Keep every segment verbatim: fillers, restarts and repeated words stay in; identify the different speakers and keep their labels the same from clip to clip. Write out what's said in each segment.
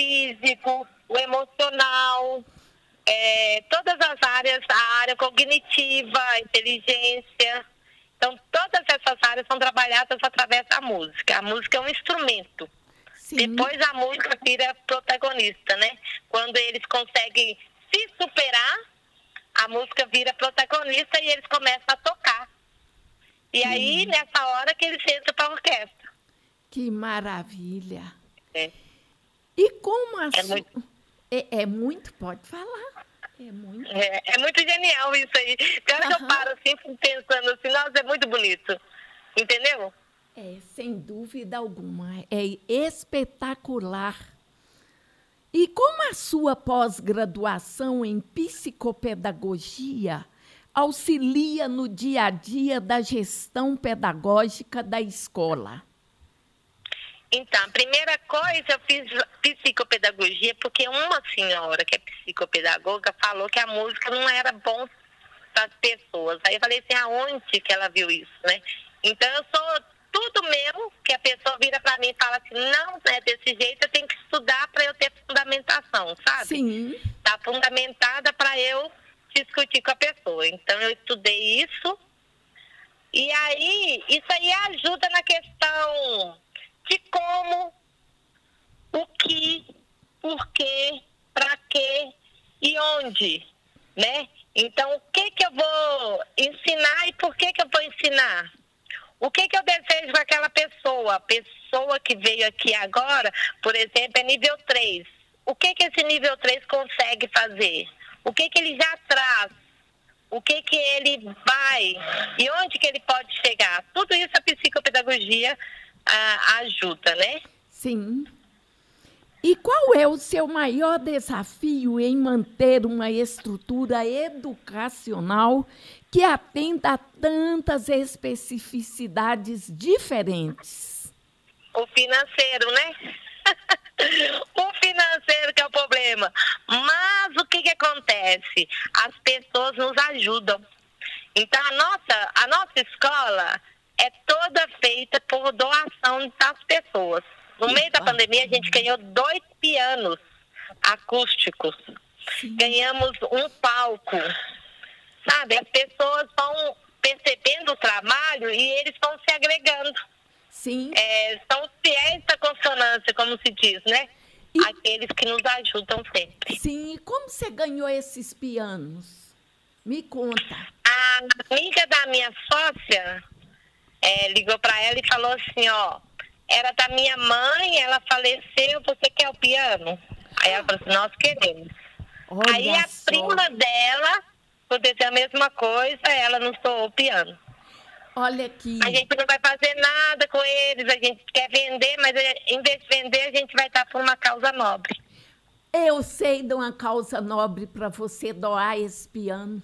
Speaker 1: físico, o emocional, é, todas as áreas, a área cognitiva, a inteligência. Então, todas essas áreas são trabalhadas através da música. A música é um instrumento.
Speaker 2: Sim.
Speaker 1: Depois a música vira protagonista, né? Quando eles conseguem se superar, a música vira protagonista e eles começam a tocar. E aí, nessa hora que eles entram para a orquestra.
Speaker 2: Que maravilha.
Speaker 1: É.
Speaker 2: E como a
Speaker 1: É
Speaker 2: su...
Speaker 1: muito...
Speaker 2: É, é muito, pode falar. É muito.
Speaker 1: É, é muito genial isso aí. Claro que eu paro assim, pensando assim, nossa, é muito bonito. Entendeu?
Speaker 2: É, sem dúvida alguma. É espetacular. E como a sua pós-graduação em psicopedagogia auxilia no dia a dia da gestão pedagógica da escola?
Speaker 1: Então, a primeira coisa, eu fiz psicopedagogia porque uma senhora que é psicopedagoga falou que a música não era bom para as pessoas. Aí eu falei assim, aonde que ela viu isso, né? Então, eu sou tudo mesmo que a pessoa vira para mim e fala assim, não é desse jeito, eu tenho que estudar para eu ter fundamentação, sabe?
Speaker 2: Sim.
Speaker 1: Está fundamentada para eu discutir com a pessoa. Então, eu estudei isso. E aí, isso aí ajuda na questão de como, o que, por quê, para quê e onde, né? Então, o que que eu vou ensinar e por que que eu vou ensinar? O que que eu desejo com aquela pessoa? A pessoa que veio aqui agora, por exemplo, é nível três. O que que esse nível três consegue fazer? O que que ele já traz? O que que ele vai? E onde que ele pode chegar? Tudo isso a psicopedagogia ah, ajuda, né?
Speaker 2: Sim. E qual é o seu maior desafio em manter uma estrutura educacional que atenda a tantas especificidades diferentes?
Speaker 1: O financeiro, né? O financeiro que é o problema. Mas o que que acontece? As pessoas nos ajudam. Então, a nossa, a nossa escola é toda feita por doação das pessoas. No meio da pandemia, a gente ganhou dois pianos acústicos. Sim. Ganhamos um palco. Sabe, as pessoas vão percebendo o trabalho e eles vão se agregando.
Speaker 2: Sim.
Speaker 1: É, são os fiéis da consonância, como se diz, né? E... aqueles que nos ajudam sempre.
Speaker 2: Sim, e como você ganhou esses pianos? Me conta.
Speaker 1: A amiga da minha sócia é, ligou para ela e falou assim, ó, era da minha mãe, ela faleceu, você quer o piano? Aí ela falou assim, nós queremos.
Speaker 2: Olha
Speaker 1: Aí a
Speaker 2: só.
Speaker 1: prima dela aconteceu a mesma coisa, ela não soou o piano.
Speaker 2: Olha aqui.
Speaker 1: A gente não vai fazer nada com eles, a gente quer vender, mas em vez de vender, a gente vai estar por uma causa nobre.
Speaker 2: Eu sei de uma causa nobre para você doar esse piano.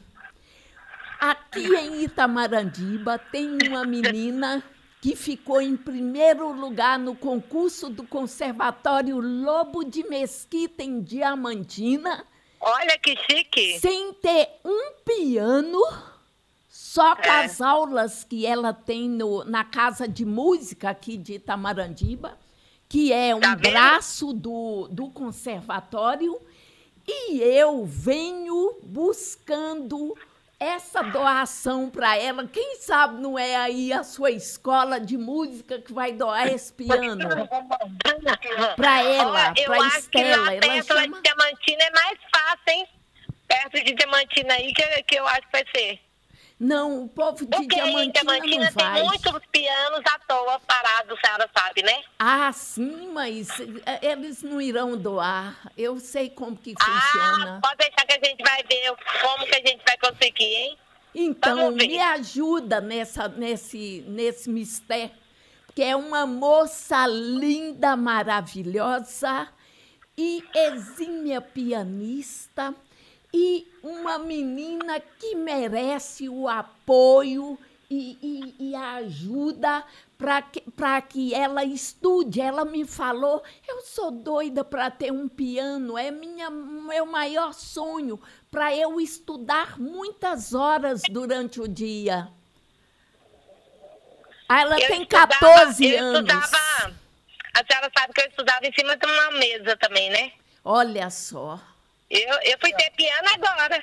Speaker 2: Aqui em Itamarandiba tem uma menina que ficou em primeiro lugar no concurso do Conservatório Lobo de Mesquita, em Diamantina.
Speaker 1: Olha que chique!
Speaker 2: Sem ter um piano, só com
Speaker 1: É.
Speaker 2: as aulas que ela tem no, na Casa de Música aqui de Itamarandiba, que é um
Speaker 1: Tá vendo?
Speaker 2: braço do, do conservatório, e eu venho buscando essa doação para ela. Quem sabe não é aí a sua escola de música que vai doar esse piano para ela,
Speaker 1: Ó, eu
Speaker 2: para
Speaker 1: acho que
Speaker 2: Estela.
Speaker 1: lá
Speaker 2: Ela
Speaker 1: perto lá
Speaker 2: chama...
Speaker 1: de Diamantina é mais fácil, hein? Perto de Diamantina aí, que, que eu acho que vai ser.
Speaker 2: Não, o povo de
Speaker 1: Porque em
Speaker 2: Diamantina,
Speaker 1: Diamantina
Speaker 2: não vai.
Speaker 1: tem muitos pianos à toa parados, a senhora sabe, né?
Speaker 2: Ah, sim, mas eh, eles não irão doar. Eu sei como que
Speaker 1: Ah,
Speaker 2: funciona.
Speaker 1: pode deixar que a gente vai ver como que a gente vai conseguir, hein?
Speaker 2: Então,
Speaker 1: Vamos ver.
Speaker 2: me ajuda nessa, nesse, nesse mistério, porque é uma moça linda, maravilhosa e exímia pianista e uma menina que merece o apoio e, e, e a ajuda para que, para que ela estude. Ela me falou, eu sou doida para ter um piano, é minha, meu maior sonho, para eu estudar muitas horas durante o dia. Ela
Speaker 1: Eu
Speaker 2: tem
Speaker 1: estudava-
Speaker 2: quatorze
Speaker 1: eu
Speaker 2: anos.
Speaker 1: Estudava, A senhora sabe que eu estudava em cima de uma mesa também, né?
Speaker 2: Olha só.
Speaker 1: Eu, eu fui ter piano agora.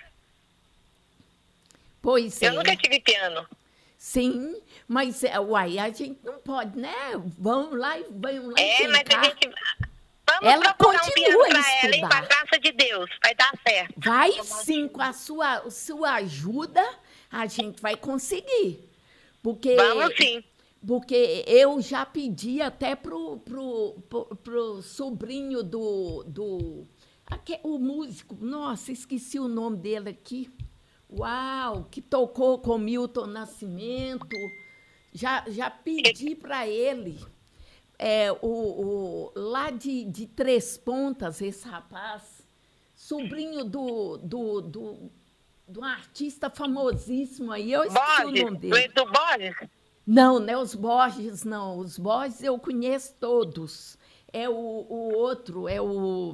Speaker 2: Pois
Speaker 1: Eu
Speaker 2: é.
Speaker 1: nunca tive piano.
Speaker 2: Sim, mas, é, uai, a gente não pode, né? Vamos lá e vamos lá
Speaker 1: É,
Speaker 2: e
Speaker 1: mas
Speaker 2: tentar.
Speaker 1: a gente... Vamos
Speaker 2: Ela
Speaker 1: procurar um piano
Speaker 2: continua a
Speaker 1: pra ela, hein? Com a
Speaker 2: estudar.
Speaker 1: graça de Deus. Vai dar certo.
Speaker 2: Vai sim, com a sua, sua ajuda, a gente vai conseguir. Porque,
Speaker 1: Vamos sim.
Speaker 2: porque eu já pedi até pro, pro, pro, pro sobrinho do, do aque- o músico, nossa, esqueci o nome dele aqui. Uau, que tocou com Milton Nascimento. Já, já pedi para ele. É, o, o, lá de, de Três Pontas, esse rapaz, sobrinho do, do, do, do um artista famosíssimo aí, eu esqueci o
Speaker 1: Borges,
Speaker 2: nome
Speaker 1: do,
Speaker 2: dele.
Speaker 1: do Borges?
Speaker 2: Não, não é os Borges, não. Os Borges eu conheço todos. É o, o outro, é o...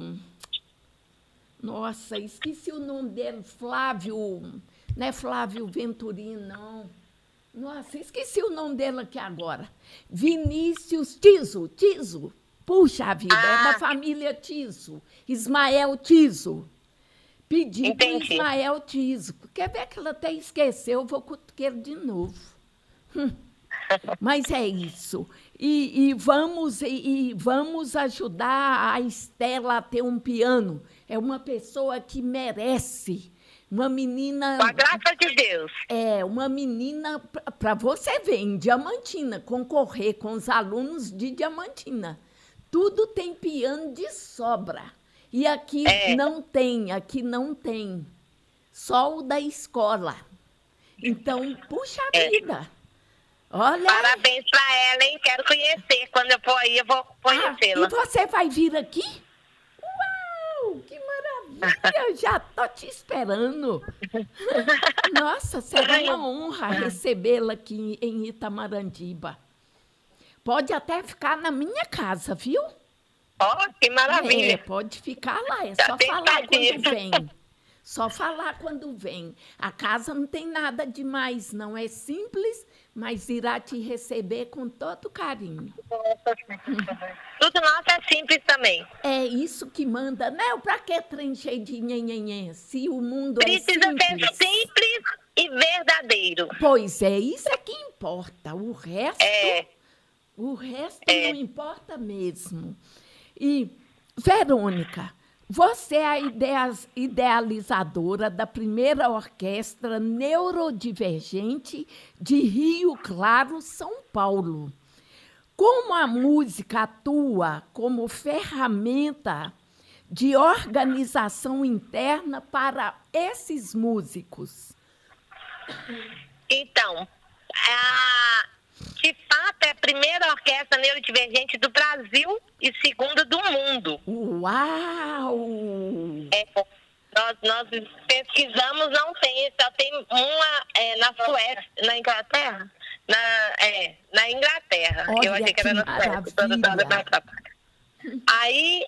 Speaker 2: Nossa, esqueci o nome dele, Flávio... Não é Flávio Venturini, não. Nossa, esqueci o nome dele aqui agora. Vinícius Tiso, Tiso. Puxa vida, é
Speaker 1: Ah.
Speaker 2: da família Tiso. Ismael Tiso. Pedi para
Speaker 1: Entendi.
Speaker 2: Ismael Tiso. Quer ver que ela até esqueceu, eu vou cutuqueiro de novo. Hum. Mas é isso. E, e, vamos, e, e vamos ajudar a Estela a ter um piano. É uma pessoa que merece. Uma menina...
Speaker 1: Com a graça de Deus.
Speaker 2: É, uma menina, para você ver, em Diamantina, concorrer com os alunos de Diamantina. Tudo tem piano de sobra. E aqui
Speaker 1: É.
Speaker 2: não tem, aqui não tem. Só o da escola. Então, puxa
Speaker 1: É.
Speaker 2: vida. Olha...
Speaker 1: Parabéns pra ela, hein? Quero conhecer. Quando eu for aí, eu vou
Speaker 2: Ah,
Speaker 1: conhecê-la.
Speaker 2: e você vai vir aqui? Uau, que maravilha! Já tô te esperando. Nossa, será uma honra recebê-la aqui em Itamarandiba. Pode até ficar na minha casa, viu?
Speaker 1: Ó, que maravilha.
Speaker 2: É, pode ficar lá, é
Speaker 1: Já
Speaker 2: só
Speaker 1: tem
Speaker 2: falar
Speaker 1: estadia.
Speaker 2: quando vem. Só falar quando vem. A casa não tem nada demais, não. É simples, mas irá te receber com todo carinho.
Speaker 1: Tudo nosso é simples também.
Speaker 2: É isso que manda. Não, pra que trem cheio de nhenhenhen? Se o mundo
Speaker 1: Precisa
Speaker 2: é simples.
Speaker 1: ser simples e verdadeiro.
Speaker 2: Pois é, isso é que importa. O resto,
Speaker 1: É.
Speaker 2: o resto
Speaker 1: É.
Speaker 2: não importa mesmo. E, Verônica, você é a ideias- idealizadora da primeira orquestra neurodivergente de Rio Claro, São Paulo. Como a música atua como ferramenta de organização interna para esses músicos?
Speaker 1: Então, a, de fato, é a primeira orquestra neurodivergente do Brasil e segunda do mundo.
Speaker 2: Uau!
Speaker 1: É, nós, nós pesquisamos, não tem, só tem uma é, na Suécia, na Inglaterra. Na, é, na Inglaterra.
Speaker 2: Olha
Speaker 1: Eu achei que era
Speaker 2: que
Speaker 1: na Suécia.
Speaker 2: maravilha.
Speaker 1: Toda- toda mais rápido. Aí,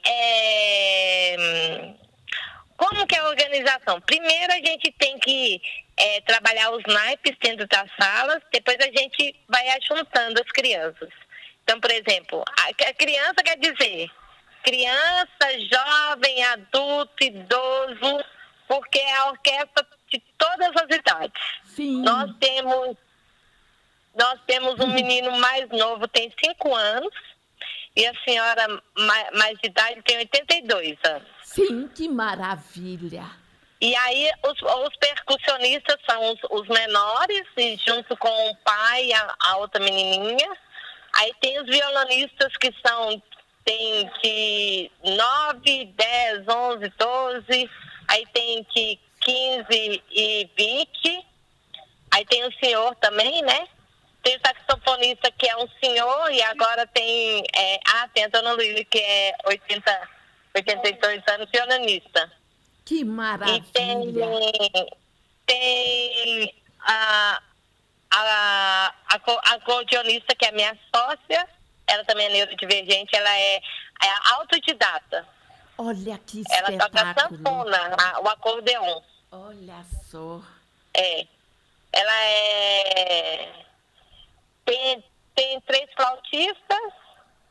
Speaker 1: é, como que é a organização? Primeiro a gente tem que é, trabalhar os naipes dentro das salas, depois a gente vai ajuntando as crianças. Então, por exemplo, a, a criança quer dizer criança, jovem, adulto, idoso, porque é a orquestra de todas as idades.
Speaker 2: Sim.
Speaker 1: Nós temos, nós temos um menino mais novo, tem cinco anos, e a senhora mais, mais de idade tem oitenta e dois anos.
Speaker 2: Sim, que maravilha.
Speaker 1: E aí os, os percussionistas são os, os menores, e junto com o pai e a, a outra menininha. Aí tem os violonistas que são, tem que nove, dez, onze, doze, aí tem que quinze e vinte, aí tem o senhor também, né? Tem o saxofonista que é um senhor e agora tem, é, ah, tem a dona Luísa que é oitenta, oitenta e dois anos, violonista.
Speaker 2: Que
Speaker 1: E
Speaker 2: maravilha.
Speaker 1: tem, tem a, a, a, co- a acordeonista, que é a minha sócia, ela também é neurodivergente, ela é, é autodidata.
Speaker 2: Olha que
Speaker 1: Ela toca
Speaker 2: espetáculo.
Speaker 1: sanfona, a- o acordeon.
Speaker 2: Olha só.
Speaker 1: É. Ela é... Tem, tem três flautistas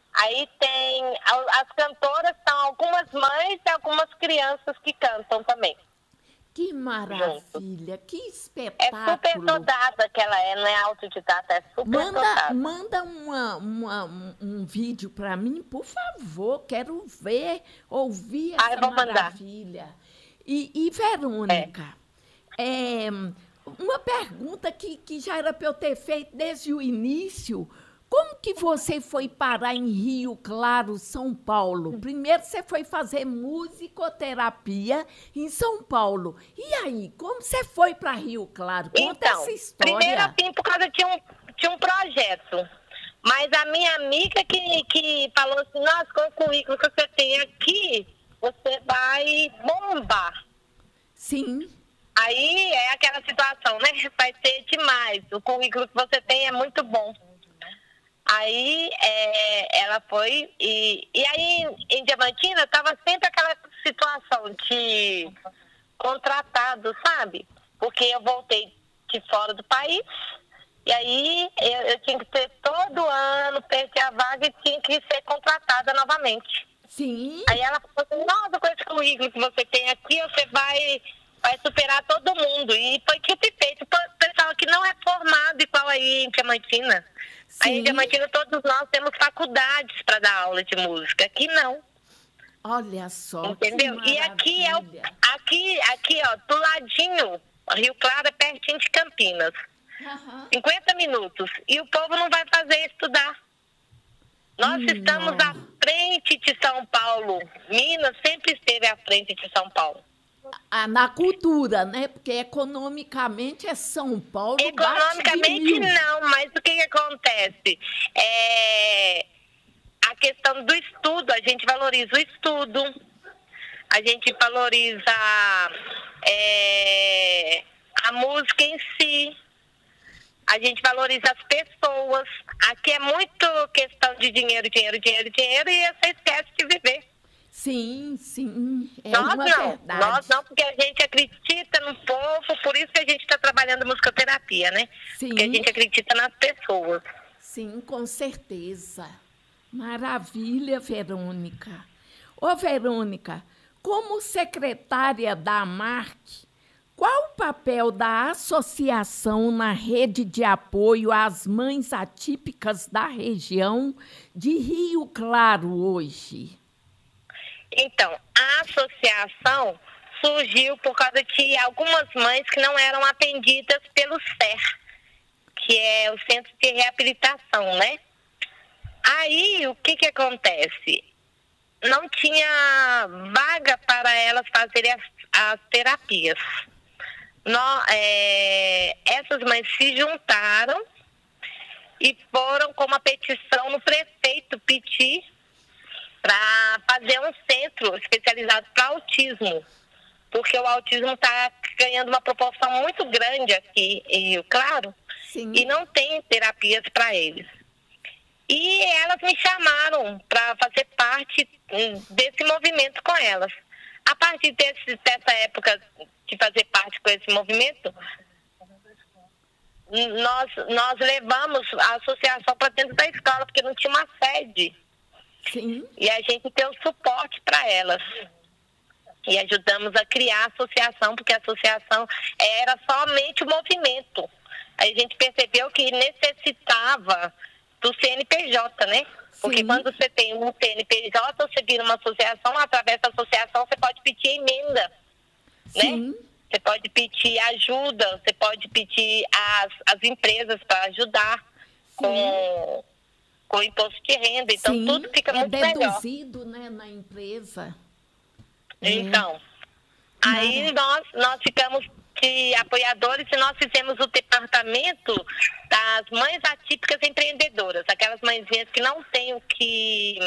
Speaker 1: Aí tem, as cantoras são algumas mães e algumas crianças que cantam também.
Speaker 2: Que maravilha,
Speaker 1: junto.
Speaker 2: Que
Speaker 1: É
Speaker 2: espetáculo.
Speaker 1: super estudada que ela é, não é autodidata, é super
Speaker 2: Manda,
Speaker 1: estudada.
Speaker 2: manda uma, uma, um, um vídeo para mim, por favor. Quero ver, ouvir essa
Speaker 1: Ah, eu vou
Speaker 2: maravilha. E, e Verônica, é. É, uma pergunta que, que já era para eu ter feito desde o início. Como que você foi parar em Rio Claro, São Paulo? Primeiro você foi fazer musicoterapia em São Paulo. E aí, como você foi para Rio Claro? Conta
Speaker 1: Então,
Speaker 2: essa história.
Speaker 1: primeiro assim, por causa de um, de um projeto. Mas a minha amiga que, que falou assim, nossa, com o currículo que você tem aqui, você vai bombar.
Speaker 2: Sim.
Speaker 1: Aí é aquela situação, né? Vai ser demais. O currículo que você tem é muito bom. Aí é, ela foi, e, e aí em Diamantina estava sempre aquela situação de contratado, sabe? Porque eu voltei de fora do país, e aí eu, eu tinha que ter todo ano, perder a vaga e tinha que ser contratada novamente.
Speaker 2: Sim.
Speaker 1: Aí ela falou assim, nossa, com esse currículo que você tem aqui, você vai, vai superar todo mundo. E foi tipo e feito. O pessoal que não é formado igual aí em Diamantina.
Speaker 2: Sim.
Speaker 1: Aí em Diamantina todos nós temos faculdades para dar aula de música. Aqui não.
Speaker 2: Olha só.
Speaker 1: Entendeu? E aqui é o, aqui, aqui, ó, do ladinho, Rio Claro é pertinho de Campinas.
Speaker 2: Uhum.
Speaker 1: cinquenta minutos. E o povo não vai fazer estudar. Nós
Speaker 2: Nossa.
Speaker 1: estamos à frente de São Paulo. Minas sempre esteve à frente de São Paulo.
Speaker 2: Ah, na cultura, né? Porque economicamente é São Paulo.
Speaker 1: Economicamente não, mas o que, que acontece? É a questão do estudo, a gente valoriza o estudo, a gente valoriza é, a música em si, a gente valoriza as pessoas. Aqui é muito questão de dinheiro, dinheiro, dinheiro, dinheiro, e você esquece de viver.
Speaker 2: Sim, sim. É
Speaker 1: nós
Speaker 2: uma
Speaker 1: não,
Speaker 2: verdade.
Speaker 1: nós não, porque a gente acredita no povo, por isso que a gente está trabalhando musicoterapia, né?
Speaker 2: Sim.
Speaker 1: Porque a gente acredita nas pessoas.
Speaker 2: Sim, com certeza. Maravilha, Verônica. Ô, Verônica, como secretária da AMARC, qual o papel da associação na rede de apoio às mães atípicas da região de Rio Claro hoje?
Speaker 1: Então, a associação surgiu por causa de algumas mães que não eram atendidas pelo S E R, que é o Centro de Reabilitação, né? Aí, o que que acontece? Não tinha vaga para elas fazerem as, as terapias. Nó, é, essas mães se juntaram e foram com uma petição no prefeito pedir para fazer um centro especializado para autismo, porque o autismo está ganhando uma proporção muito grande aqui em Rio Claro.
Speaker 2: Sim.
Speaker 1: E não tem terapias para eles. E elas me chamaram para fazer parte desse movimento com elas. A partir desse, dessa época de fazer parte com esse movimento, nós, nós levamos a associação para dentro da escola, porque não tinha uma sede.
Speaker 2: Sim.
Speaker 1: E a gente deu suporte para elas. E ajudamos a criar a associação, porque a associação era somente o movimento. Aí a gente percebeu que necessitava do C N P J, né? Porque
Speaker 2: Sim.
Speaker 1: quando você tem um C N P J, você vira uma associação, através da associação você pode pedir emenda,
Speaker 2: Sim.
Speaker 1: né? Você pode pedir ajuda, você pode pedir as, as empresas para ajudar com, com o imposto de renda. Então,
Speaker 2: Sim.
Speaker 1: tudo fica
Speaker 2: é
Speaker 1: muito melhor.
Speaker 2: deduzido, né, na empresa.
Speaker 1: Então,
Speaker 2: É.
Speaker 1: aí nós, nós ficamos de apoiadores e nós fizemos o departamento das mães atípicas empreendedoras, aquelas mãezinhas que não têm o que...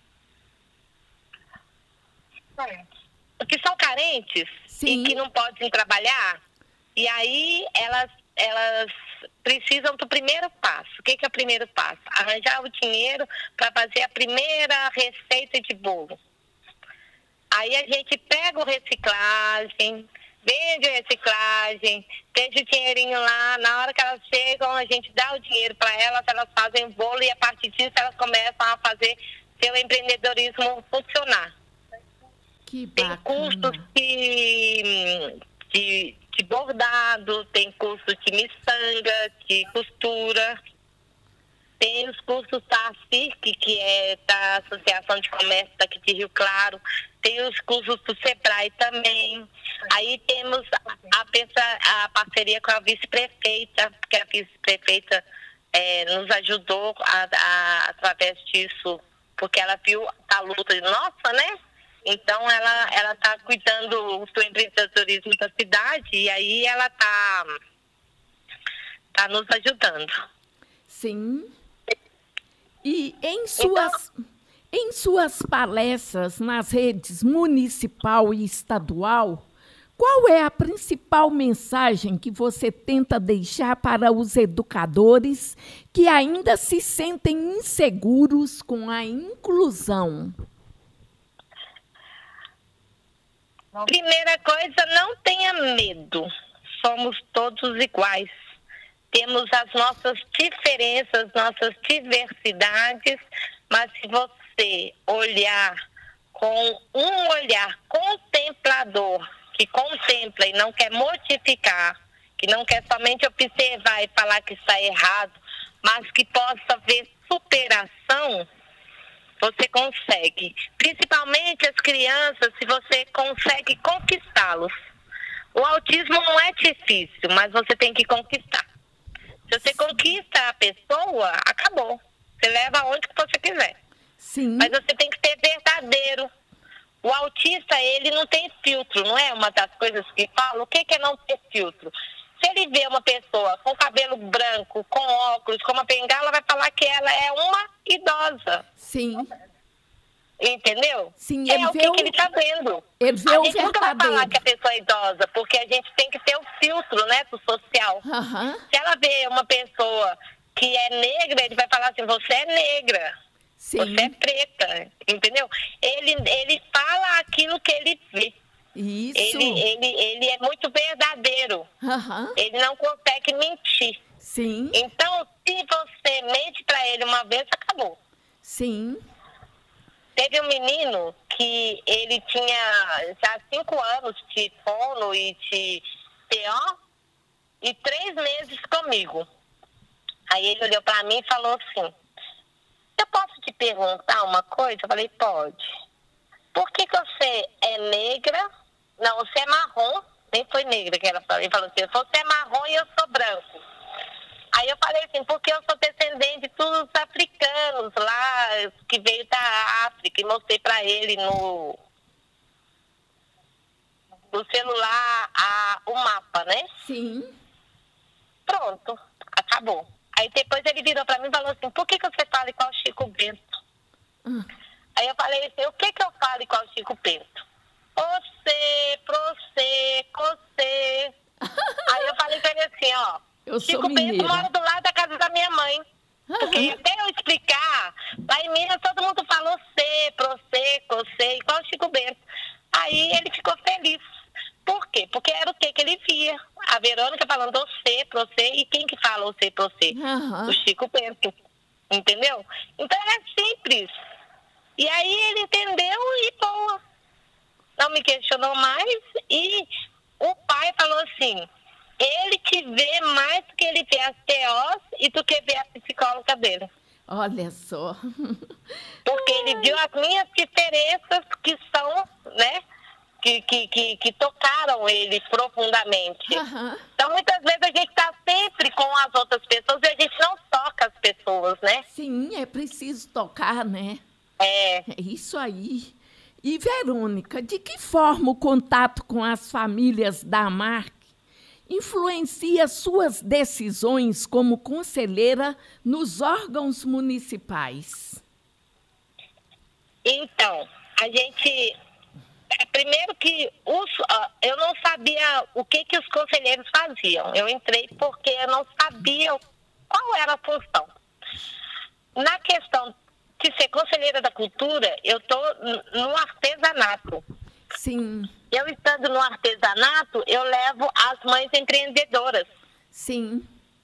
Speaker 1: que são carentes.
Speaker 2: Sim.
Speaker 1: E que não podem trabalhar. E aí elas, elas precisam do primeiro passo. O que, que é o primeiro passo? Arranjar o dinheiro para fazer a primeira receita de bolo. Aí a gente pega o reciclagem, bem de reciclagem, deixa o dinheirinho lá, na hora que elas chegam, a gente dá o dinheiro para elas, elas fazem o bolo e a partir disso elas começam a fazer seu empreendedorismo funcionar.
Speaker 2: Que
Speaker 1: tem
Speaker 2: bacana.
Speaker 1: cursos de, de, de bordado, tem curso de miçanga, de costura. Tem os cursos da ASIC, que é da Associação de Comércio daqui de Rio Claro. Tem os cursos do SEBRAE também. Aí temos a, a parceria com a vice-prefeita, porque a vice-prefeita é, nos ajudou a, a, através disso, porque ela viu a luta nossa, né? Então, ela ela está cuidando do empreendedorismo da cidade e aí ela está tá nos ajudando.
Speaker 2: Sim. E em suas, então, em suas palestras nas redes municipal e estadual, qual é a principal mensagem que você tenta deixar para os educadores que ainda se sentem inseguros com a inclusão?
Speaker 1: Primeira coisa, não tenha medo. Somos todos iguais. Temos as nossas diferenças, nossas diversidades, mas se você olhar com um olhar contemplador, que contempla e não quer modificar, que não quer somente observar e falar que está errado, mas que possa ver superação, você consegue. Principalmente as crianças, se você consegue conquistá-los. O autismo não é difícil, mas você tem que conquistar. Se você conquista a pessoa, acabou. Você leva aonde que você quiser.
Speaker 2: Sim.
Speaker 1: Mas você tem que ser verdadeiro. O autista, ele não tem filtro, não é uma das coisas que fala? O que é não ter filtro? Se ele vê uma pessoa com cabelo branco, com óculos, com uma bengala, vai falar que ela é uma idosa.
Speaker 2: Sim.
Speaker 1: Entendeu?
Speaker 2: Sim,
Speaker 1: é
Speaker 2: ele
Speaker 1: o que,
Speaker 2: vê o...
Speaker 1: que ele está vendo.
Speaker 2: Ele vê
Speaker 1: a
Speaker 2: o
Speaker 1: gente nunca vai
Speaker 2: verdadeiro.
Speaker 1: falar que a pessoa é idosa, porque a gente tem que ter o filtro, né, do social.
Speaker 2: Uhum.
Speaker 1: Se ela vê uma pessoa que é negra, ele vai falar assim, você é negra.
Speaker 2: Sim.
Speaker 1: Você é preta, entendeu? Ele, ele fala aquilo que ele vê.
Speaker 2: Isso.
Speaker 1: Ele, ele, ele é muito verdadeiro.
Speaker 2: Uhum.
Speaker 1: Ele não consegue mentir.
Speaker 2: Sim.
Speaker 1: Então, se você mente para ele uma vez, acabou.
Speaker 2: Sim.
Speaker 1: Teve um menino que ele tinha já cinco anos de fono e de T O e três meses comigo. Aí ele olhou para mim e falou assim, eu posso te perguntar uma coisa? Eu falei, pode. Por que que você é negra? Não, você é marrom. Nem foi negra que ela falou. Ele falou assim, você é marrom e eu sou branco. Aí eu falei assim, porque eu sou descendente de todos os africanos lá, que veio da África, e mostrei para ele no, no celular a, o mapa, né?
Speaker 2: Sim.
Speaker 1: Pronto, acabou. Aí depois ele virou para mim e falou assim, por que que você fala igual Chico Bento? Hum. Aí eu falei assim, o que que eu falo igual Chico Bento? Você, você, você. Aí eu falei para ele assim, ó,
Speaker 2: eu
Speaker 1: Chico
Speaker 2: sou
Speaker 1: Bento mora do lado da casa da minha mãe. Uhum. Porque até eu explicar, lá em Minas todo mundo falou você, você, você, igual Chico Bento. Aí ele ficou feliz. Por quê? Porque era o que que ele via. A Verônica falando você, pra você, e quem que fala você, pra você? Uhum. O Chico Bento. Entendeu? Então é simples. E aí ele entendeu e boa. Não me questionou mais. E o pai falou assim, ele te vê mais do que ele vê as T Os e do que vê a psicóloga dele.
Speaker 2: Olha só.
Speaker 1: Porque ele viu as minhas diferenças que são, né? Que, que, que, que tocaram ele profundamente. Uhum. Então, muitas vezes, a gente está sempre com as outras pessoas e a gente não toca as pessoas, né?
Speaker 2: Sim, é preciso tocar, né?
Speaker 1: É.
Speaker 2: É isso aí. E, Verônica, de que forma o contato com as famílias da marca influencia suas decisões como conselheira nos órgãos municipais?
Speaker 1: Então, a gente... Primeiro que os, eu não sabia o que, que os conselheiros faziam. Eu entrei porque eu não sabia qual era a função. Na questão de ser conselheira da cultura, eu estou no artesanato.
Speaker 2: Sim.
Speaker 1: Eu estando no artesanato, eu levo as mães empreendedoras.
Speaker 2: Sim.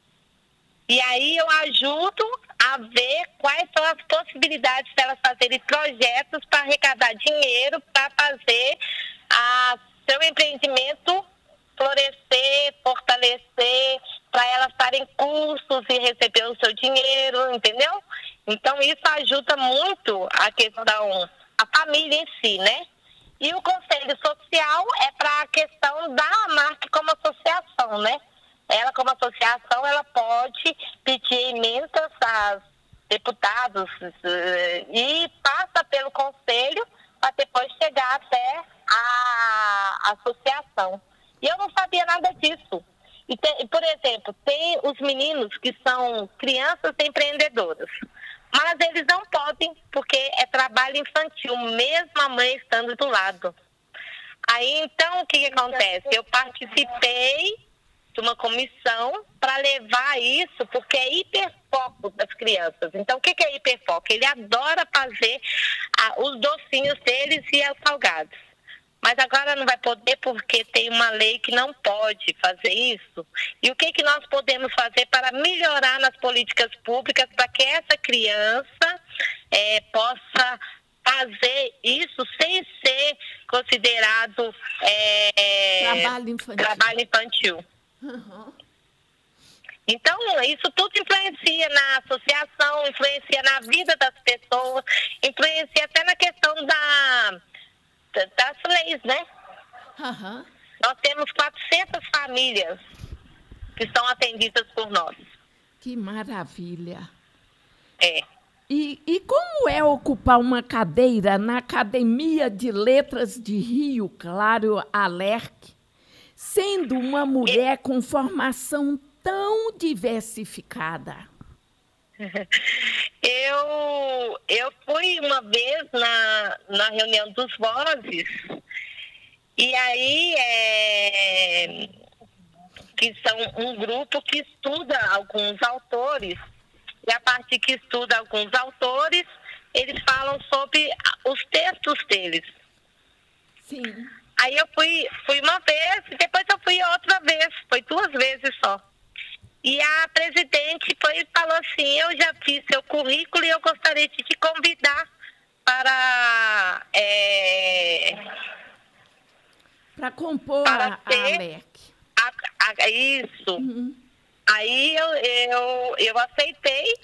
Speaker 1: E aí eu ajudo a ver quais são as possibilidades delas fazerem projetos para arrecadar dinheiro para fazer a seu empreendimento florescer, fortalecer, para elas estarem cursos e receber o seu dinheiro, entendeu? Então isso ajuda muito a questão, a família em si, né? E o conselho social é para a questão da AMARC como associação, né? Ela, como associação, ela pode pedir emendas aos deputados e passa pelo conselho para depois chegar até a associação. E eu não sabia nada disso. E tem, por exemplo, tem os meninos que são crianças empreendedoras, mas eles não podem porque é trabalho infantil, mesmo a mãe estando do lado. Aí, então, o que, que acontece? Eu participei de uma comissão para levar isso, porque é hiperfoco das crianças. Então, o que, que é hiperfoco? Ele adora fazer ah, os docinhos deles e os salgados. Mas agora não vai poder porque tem uma lei que não pode fazer isso. E o que, que nós podemos fazer para melhorar nas políticas públicas para que essa criança é, possa fazer isso sem ser considerado é,
Speaker 2: trabalho infantil.
Speaker 1: Trabalho infantil.
Speaker 2: Uhum.
Speaker 1: Então, isso tudo influencia na associação, influencia na vida das pessoas, influencia até na questão da, das leis, né?
Speaker 2: Uhum.
Speaker 1: Nós temos quatrocentas famílias que são atendidas por nós.
Speaker 2: Que maravilha!
Speaker 1: É.
Speaker 2: E, e como é ocupar uma cadeira na Academia de Letras de Rio Claro, Alerc, sendo uma mulher com formação tão diversificada?
Speaker 1: Eu, eu fui uma vez na, na reunião dos Vozes, e aí é, que são um grupo que estuda alguns autores, e a partir que estuda alguns autores, eles falam sobre os textos deles.
Speaker 2: Sim.
Speaker 1: Aí eu fui, fui uma vez, e depois eu fui outra vez, foi duas vezes só. E a presidente foi e falou assim, eu já fiz seu currículo e eu gostaria de te convidar para... É,
Speaker 2: para compor
Speaker 1: para
Speaker 2: a,
Speaker 1: ser
Speaker 2: a Alerc.
Speaker 1: A, a, isso.
Speaker 2: Uhum.
Speaker 1: Aí eu, eu, eu aceitei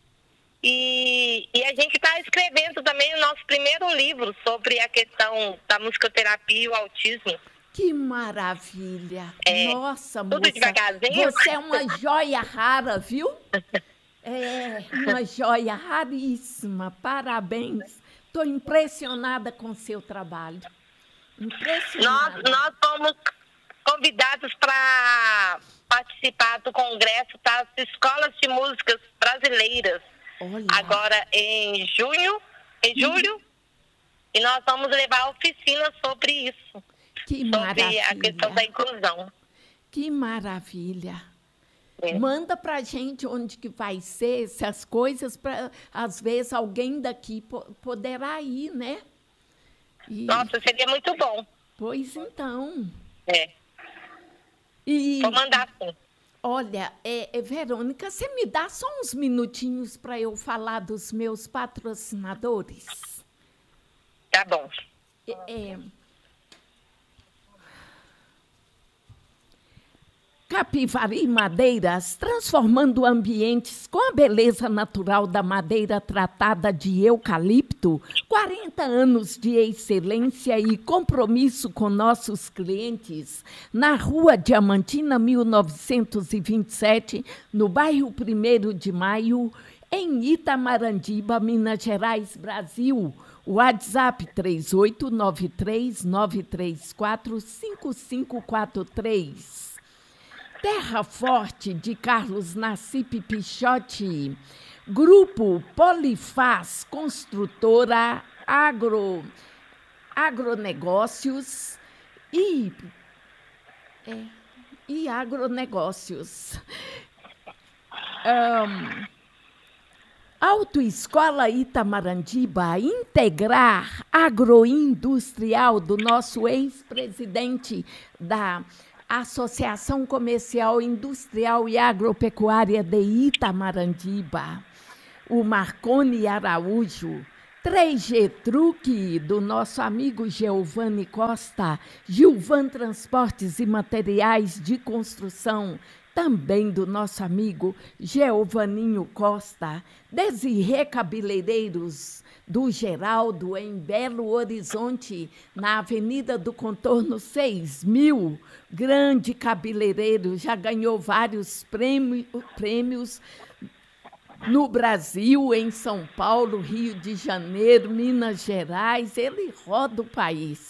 Speaker 1: e, e a gente está escrevendo também o nosso primeiro livro sobre a questão da musicoterapia e o autismo.
Speaker 2: Que maravilha!
Speaker 1: É,
Speaker 2: Nossa,
Speaker 1: tudo
Speaker 2: moça,
Speaker 1: devagarzinho.
Speaker 2: você é uma joia rara, viu? É, uma joia raríssima. Parabéns. Estou impressionada com o seu trabalho. Impressionada.
Speaker 1: Nós, nós fomos convidados para participar do congresso das escolas de músicas brasileiras.
Speaker 2: Olha.
Speaker 1: Agora em junho, em julho, hum. e nós vamos levar oficina sobre isso.
Speaker 2: Que
Speaker 1: sobre
Speaker 2: maravilha.
Speaker 1: a questão da inclusão.
Speaker 2: Que maravilha.
Speaker 1: É.
Speaker 2: Manda pra gente onde que vai ser essas coisas, para às vezes alguém daqui po poderá ir, né? E...
Speaker 1: Nossa, seria muito bom.
Speaker 2: Pois então.
Speaker 1: É.
Speaker 2: E...
Speaker 1: Vou mandar sim.
Speaker 2: Olha, é, é, Verônica, você me dá só uns minutinhos para eu falar dos meus patrocinadores?
Speaker 1: Tá bom.
Speaker 2: É, é... Capivari Madeiras, transformando ambientes com a beleza natural da madeira tratada de eucalipto, quarenta anos de excelência e compromisso com nossos clientes, na Rua Diamantina, mil novecentos e vinte e sete, no bairro primeiro de Maio, em Itamarandiba, Minas Gerais, Brasil. WhatsApp três oito nove três nove três quatro cinco cinco quatro três. Terra Forte, de Carlos Nassip Pichotti. Grupo Polifaz, construtora agro, agronegócios e, é, e agronegócios. Um, Autoescola Itamarandiba integrar agroindustrial do nosso ex-presidente da Associação Comercial Industrial e Agropecuária de Itamarandiba, o Marconi Araújo. três G Truque, do nosso amigo Geovani Costa, Gilvan Transportes e Materiais de Construção, também do nosso amigo Geovaninho Costa, Desirê Cabeleireiros, do Geraldo, em Belo Horizonte, na Avenida do Contorno seis mil, grande cabeleireiro, já ganhou vários prêmios, prêmios no Brasil, em São Paulo, Rio de Janeiro, Minas Gerais, ele roda o país.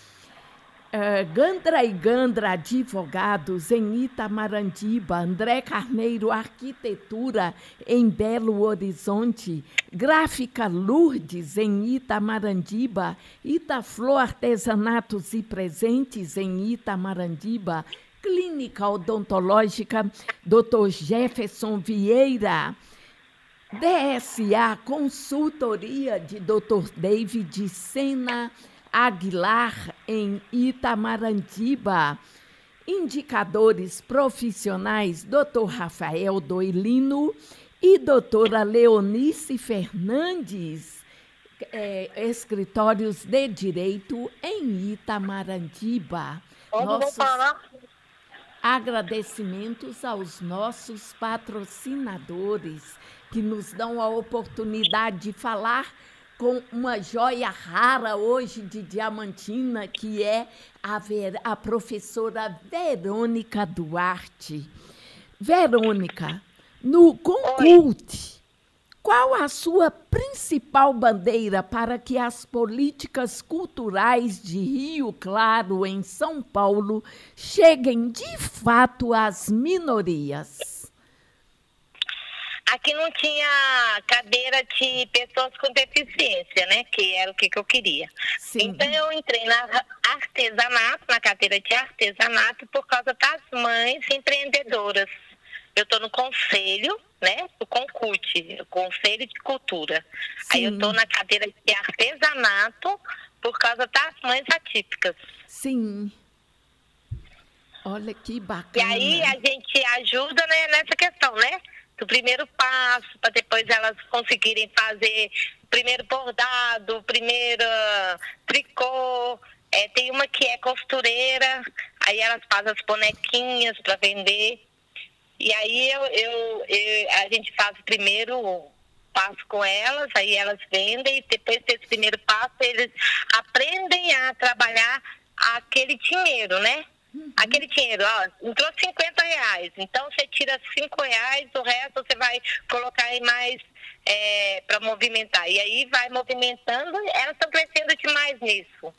Speaker 2: Uh, Gandra e Gandra Advogados, em Itamarandiba, André Carneiro Arquitetura, em Belo Horizonte, Gráfica Lourdes, em Itamarandiba, Itaflor Artesanatos e Presentes, em Itamarandiba, Clínica Odontológica doutor Jefferson Vieira, D S A Consultoria de doutor David Sena Aguilar, em Itamarandiba, Indicadores Profissionais doutor Rafael Doilino e doutora Leonice Fernandes, é, Escritórios de Direito, em Itamarandiba. Nossos agradecimentos aos nossos patrocinadores, que nos dão a oportunidade de falar com uma joia rara hoje de Diamantina, que é a, Ver, a professora Verônica Duarte. Verônica, no Concult, qual a sua principal bandeira para que as políticas culturais de Rio Claro, em São Paulo, cheguem de fato às minorias?
Speaker 1: Aqui não tinha cadeira de pessoas com deficiência, né? Que era o que, que eu queria. Sim. Então, eu entrei na artesanato, na cadeira de artesanato, por causa das mães empreendedoras. Eu estou no conselho, né? O Concult, o Conselho de Cultura. Sim. Aí eu estou na cadeira de artesanato por causa das mães atípicas.
Speaker 2: Sim. Olha que bacana.
Speaker 1: E aí a gente ajuda, né, nessa questão, né? Do primeiro passo, para depois elas conseguirem fazer o primeiro bordado, o primeiro tricô. É, tem uma que é costureira, aí elas fazem as bonequinhas para vender. E aí eu, eu, eu, a gente faz o primeiro passo com elas, aí elas vendem, e depois desse primeiro passo eles aprendem a trabalhar aquele dinheiro, né? Uhum. Aquele dinheiro, ó, entrou cinquenta reais, então você tira cinco reais, o resto você vai colocar aí mais é, para movimentar. E aí vai movimentando, elas estão crescendo demais nisso.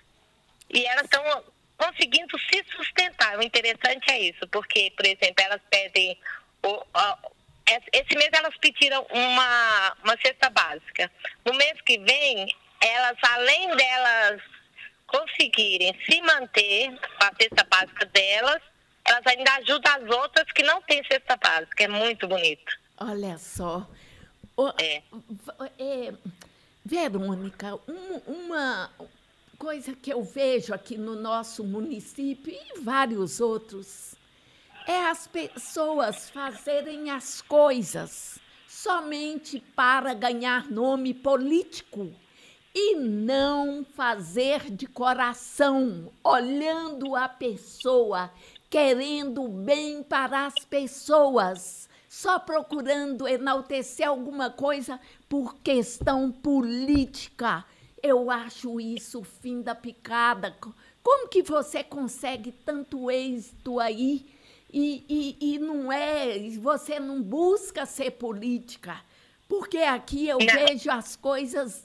Speaker 1: E elas estão conseguindo se sustentar. O interessante é isso, porque, por exemplo, elas pedem... O, o, esse mês elas pediram uma, uma cesta básica. No mês que vem, elas, além delas conseguirem se manter com a cesta básica delas, elas ainda ajudam as outras que não têm cesta básica. É muito bonito.
Speaker 2: Olha só. O,
Speaker 1: é.
Speaker 2: É, Verônica, um, uma coisa que eu vejo aqui no nosso município e vários outros é as pessoas fazerem as coisas somente para ganhar nome político e não fazer de coração, olhando a pessoa, querendo bem para as pessoas, só procurando enaltecer alguma coisa por questão política. Eu acho isso o fim da picada. Como que você consegue tanto êxito aí e, e, e não é, você não busca ser política? Porque aqui eu não. vejo as coisas...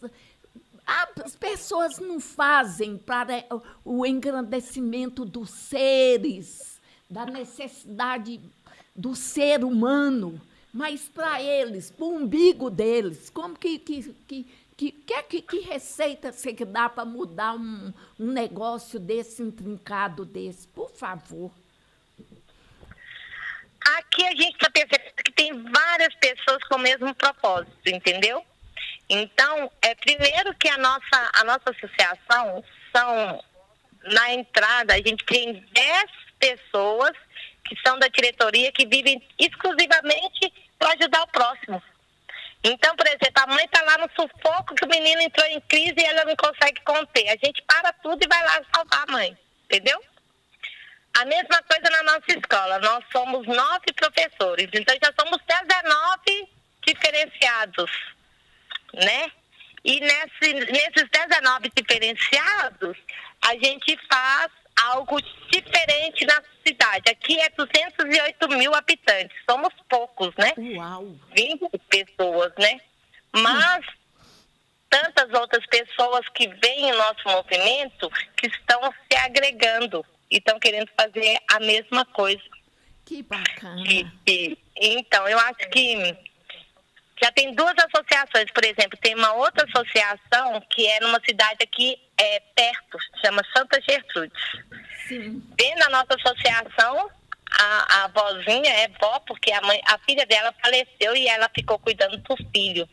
Speaker 2: As pessoas não fazem para o engrandecimento dos seres, da necessidade do ser humano, mas para eles, para o umbigo deles. Como que, que, que, que, que, que receita você dá para mudar um, um negócio desse intrincado desse? Por favor.
Speaker 1: Aqui a gente está percebendo que tem várias pessoas com o mesmo propósito, entendeu? Então, é primeiro que a nossa, a nossa associação são, na entrada, a gente tem dez pessoas que são da diretoria que vivem exclusivamente para ajudar o próximo. Então, por exemplo, a mãe está lá no sufoco que o menino entrou em crise e ela não consegue conter. A gente para tudo e vai lá salvar a mãe, entendeu? A mesma coisa na nossa escola. Nós somos nove professores, então já somos dezenove diferenciados, né? E nesse, nesses dezenove diferenciados, a gente faz algo diferente na cidade. Aqui é duzentos e oito mil habitantes. Somos poucos, né?
Speaker 2: Uau!
Speaker 1: vinte pessoas, né? Mas tantas outras pessoas que veem o nosso movimento que estão se agregando e estão querendo fazer a mesma coisa.
Speaker 2: Que bacana.
Speaker 1: E, e, então, eu acho que já tem duas associações, por exemplo, tem uma outra associação que é numa cidade aqui é, perto, chama Santa Gertrudes.
Speaker 2: Sim.
Speaker 1: Dentro da nossa associação, a, a avózinha é vó, porque a, mãe, a filha dela faleceu e ela ficou cuidando do filho.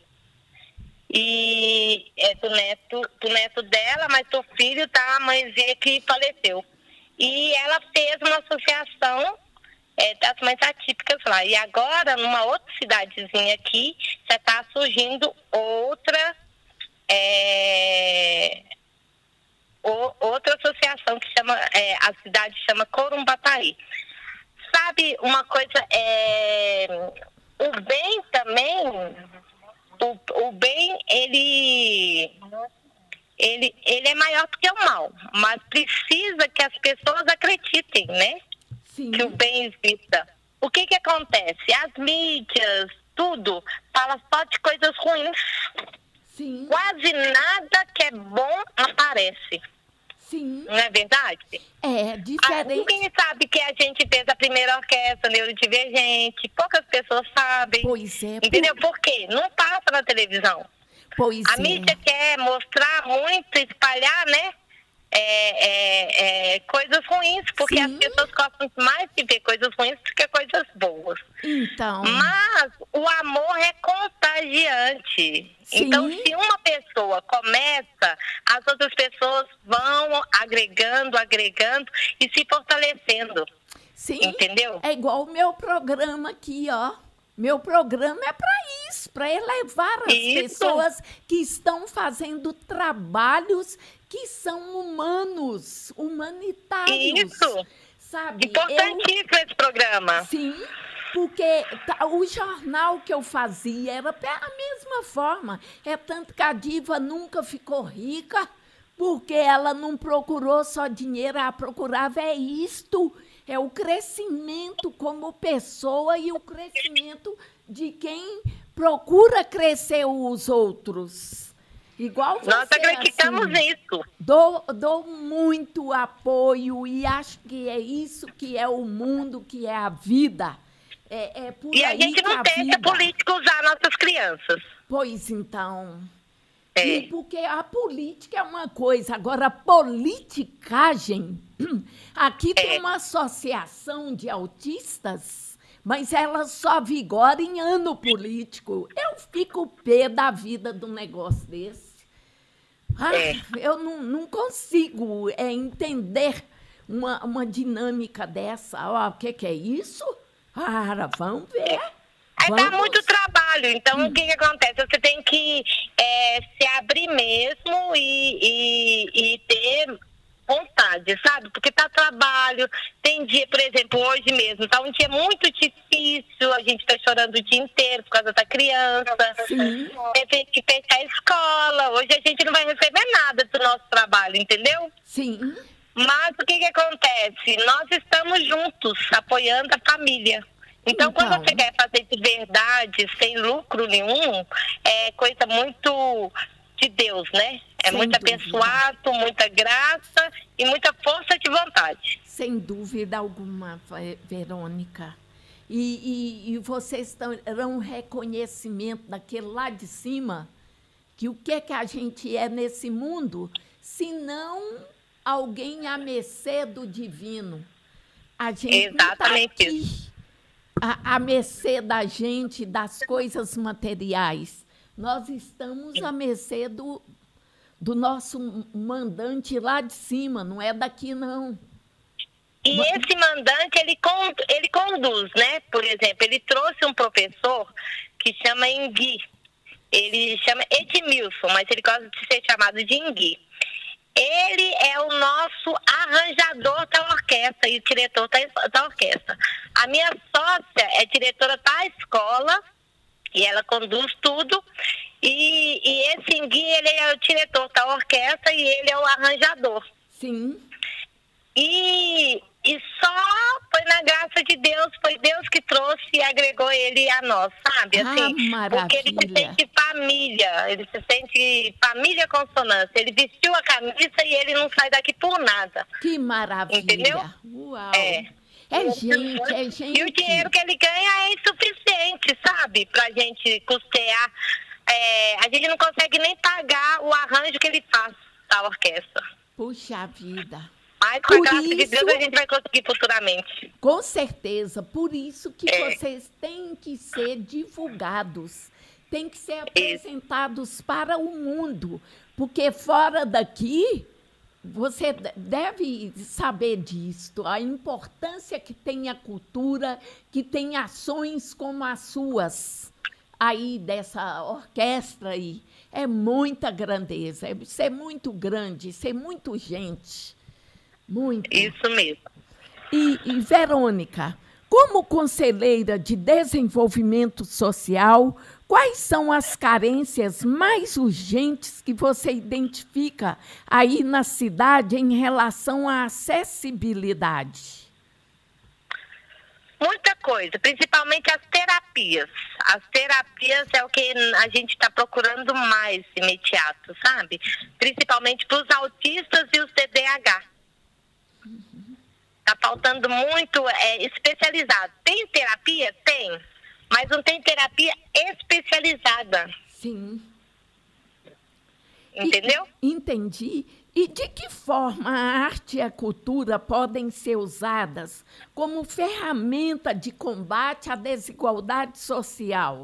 Speaker 1: E é do neto, do neto dela, mas do filho tá a mãezinha que faleceu. E ela fez uma associação é, das mães atípicas lá. E agora, numa outra cidadezinha aqui, já está surgindo outra, é, o, outra associação que chama, é, a cidade chama Corumbataí. Sabe, uma coisa, é, o bem também, o, o bem, ele... Ele, ele é maior do que o mal, mas precisa que as pessoas acreditem, né?
Speaker 2: Sim.
Speaker 1: Que o bem exista. O que que acontece? As mídias, tudo, fala só de coisas ruins.
Speaker 2: Sim.
Speaker 1: Quase nada que é bom aparece.
Speaker 2: Sim.
Speaker 1: Não é verdade?
Speaker 2: É
Speaker 1: Ah,
Speaker 2: diferente.
Speaker 1: ninguém sabe que a gente fez a primeira orquestra neurodivergente, poucas pessoas sabem.
Speaker 2: Pois é.
Speaker 1: Entendeu? Por quê? Não passa na televisão.
Speaker 2: Pois
Speaker 1: A
Speaker 2: é.
Speaker 1: mídia quer mostrar muito, espalhar, né? É, é, é, coisas ruins, porque
Speaker 2: Sim.
Speaker 1: as pessoas gostam mais de ver coisas ruins do que coisas boas.
Speaker 2: Então.
Speaker 1: Mas o amor é contagiante.
Speaker 2: Sim.
Speaker 1: Então, se uma pessoa começa, as outras pessoas vão agregando, agregando e se fortalecendo.
Speaker 2: Sim.
Speaker 1: Entendeu?
Speaker 2: É igual o meu programa aqui, ó. Meu programa é para isso, para elevar as
Speaker 1: Isso.
Speaker 2: pessoas que estão fazendo trabalhos que são humanos, humanitários.
Speaker 1: Isso.
Speaker 2: Sabe?
Speaker 1: Importantíssimo
Speaker 2: Eu,
Speaker 1: esse programa.
Speaker 2: sim, porque tá, o jornal que eu fazia era da mesma forma. É tanto que a diva nunca ficou rica, porque ela não procurou só dinheiro, ela procurava é isto. É o crescimento como pessoa e o crescimento de quem procura crescer os outros. Igual você.
Speaker 1: Nós acreditamos
Speaker 2: assim,
Speaker 1: nisso.
Speaker 2: Dou, dou muito apoio e acho que é isso que é o mundo, que é a vida. É, é por
Speaker 1: E a
Speaker 2: aí
Speaker 1: gente
Speaker 2: que
Speaker 1: não
Speaker 2: a
Speaker 1: deixa
Speaker 2: vida...
Speaker 1: a política usar nossas crianças.
Speaker 2: Pois então...
Speaker 1: É.
Speaker 2: E porque a política é uma coisa, agora a politicagem... Aqui
Speaker 1: É.
Speaker 2: tem uma associação de autistas, mas ela só vigora em ano político. Eu fico pé da vida de um negócio desse. Ah,
Speaker 1: É.
Speaker 2: Eu não, não consigo é, entender uma, uma dinâmica dessa. Ó, o que, que é isso? Ah, vamos ver.
Speaker 1: Aí dá
Speaker 2: Vamos.
Speaker 1: muito trabalho. Então, o que, que acontece? Você tem que é, se abrir mesmo e, e, e ter vontade, sabe? Porque tá trabalho. Tem dia, por exemplo, hoje mesmo, tá um dia muito difícil. A gente tá chorando o dia inteiro por causa da criança.
Speaker 2: Sim.
Speaker 1: Tem que fechar a escola. Hoje a gente não vai receber nada do nosso trabalho, entendeu?
Speaker 2: Sim.
Speaker 1: Mas o que que acontece? Nós estamos juntos, apoiando a família. Então,
Speaker 2: Então.
Speaker 1: quando você quer fazer de verdade, sem lucro nenhum, é coisa muito de Deus, né? É
Speaker 2: Sem
Speaker 1: muito
Speaker 2: dúvida.
Speaker 1: abençoado, muita graça e muita força de vontade.
Speaker 2: Sem dúvida alguma, Ve- Verônica. E, e, e vocês terão um reconhecimento daquele lá de cima, que o que, é que a gente é nesse mundo, se não alguém à mercê do divino. A gente
Speaker 1: Exatamente
Speaker 2: não tá aqui à, à mercê da gente, das coisas materiais. Nós estamos à mercê do, do nosso mandante lá de cima, não é daqui, não.
Speaker 1: E esse mandante, ele, con, ele conduz, né? Por exemplo, ele trouxe um professor que chama Engui. Ele chama Edmilson, mas ele gosta de ser chamado de Engui. Ele é o nosso arranjador da orquestra e diretor da, da orquestra. A minha sócia é diretora da escola e ela conduz tudo. E, e esse Engui, ele é o diretor da orquestra e ele é o arranjador.
Speaker 2: Sim.
Speaker 1: E, e só foi na graça de Deus, foi Deus que trouxe e agregou ele a nós, sabe? Assim,
Speaker 2: ah,
Speaker 1: porque ele se sente família, ele se sente família consonância. Ele vestiu a camisa e ele não sai daqui por nada.
Speaker 2: Que maravilha.
Speaker 1: Entendeu?
Speaker 2: Uau.
Speaker 1: É.
Speaker 2: É gente, é gente.
Speaker 1: E o dinheiro que ele ganha é insuficiente, sabe? Pra gente custear. É, a gente não consegue nem pagar o arranjo que ele faz da orquestra.
Speaker 2: Puxa vida.
Speaker 1: Mas com a graça de Deus a gente vai conseguir futuramente.
Speaker 2: Com certeza. Por isso que
Speaker 1: é.
Speaker 2: vocês têm que ser divulgados. Têm que ser apresentados é. para o mundo. Porque fora daqui, você deve saber disso. A importância que tem a cultura, que tem ações como as suas. Aí, dessa orquestra aí. É muita grandeza. É ser muito grande, ser muito gente. Muito.
Speaker 1: Isso mesmo.
Speaker 2: E, e, Verônica, como conselheira de desenvolvimento social, quais são as carências mais urgentes que você identifica aí na cidade em relação à acessibilidade?
Speaker 1: Muita coisa, principalmente as terapias. As terapias é o que a gente está procurando mais imediato, sabe? Principalmente para os autistas e os T D A H. Está faltando muito é, especializado. Tem terapia? Tem. Mas não tem terapia especializada.
Speaker 2: Sim.
Speaker 1: Entendeu?
Speaker 2: E, entendi. E de que forma a arte e a cultura podem ser usadas como ferramenta de combate à desigualdade social?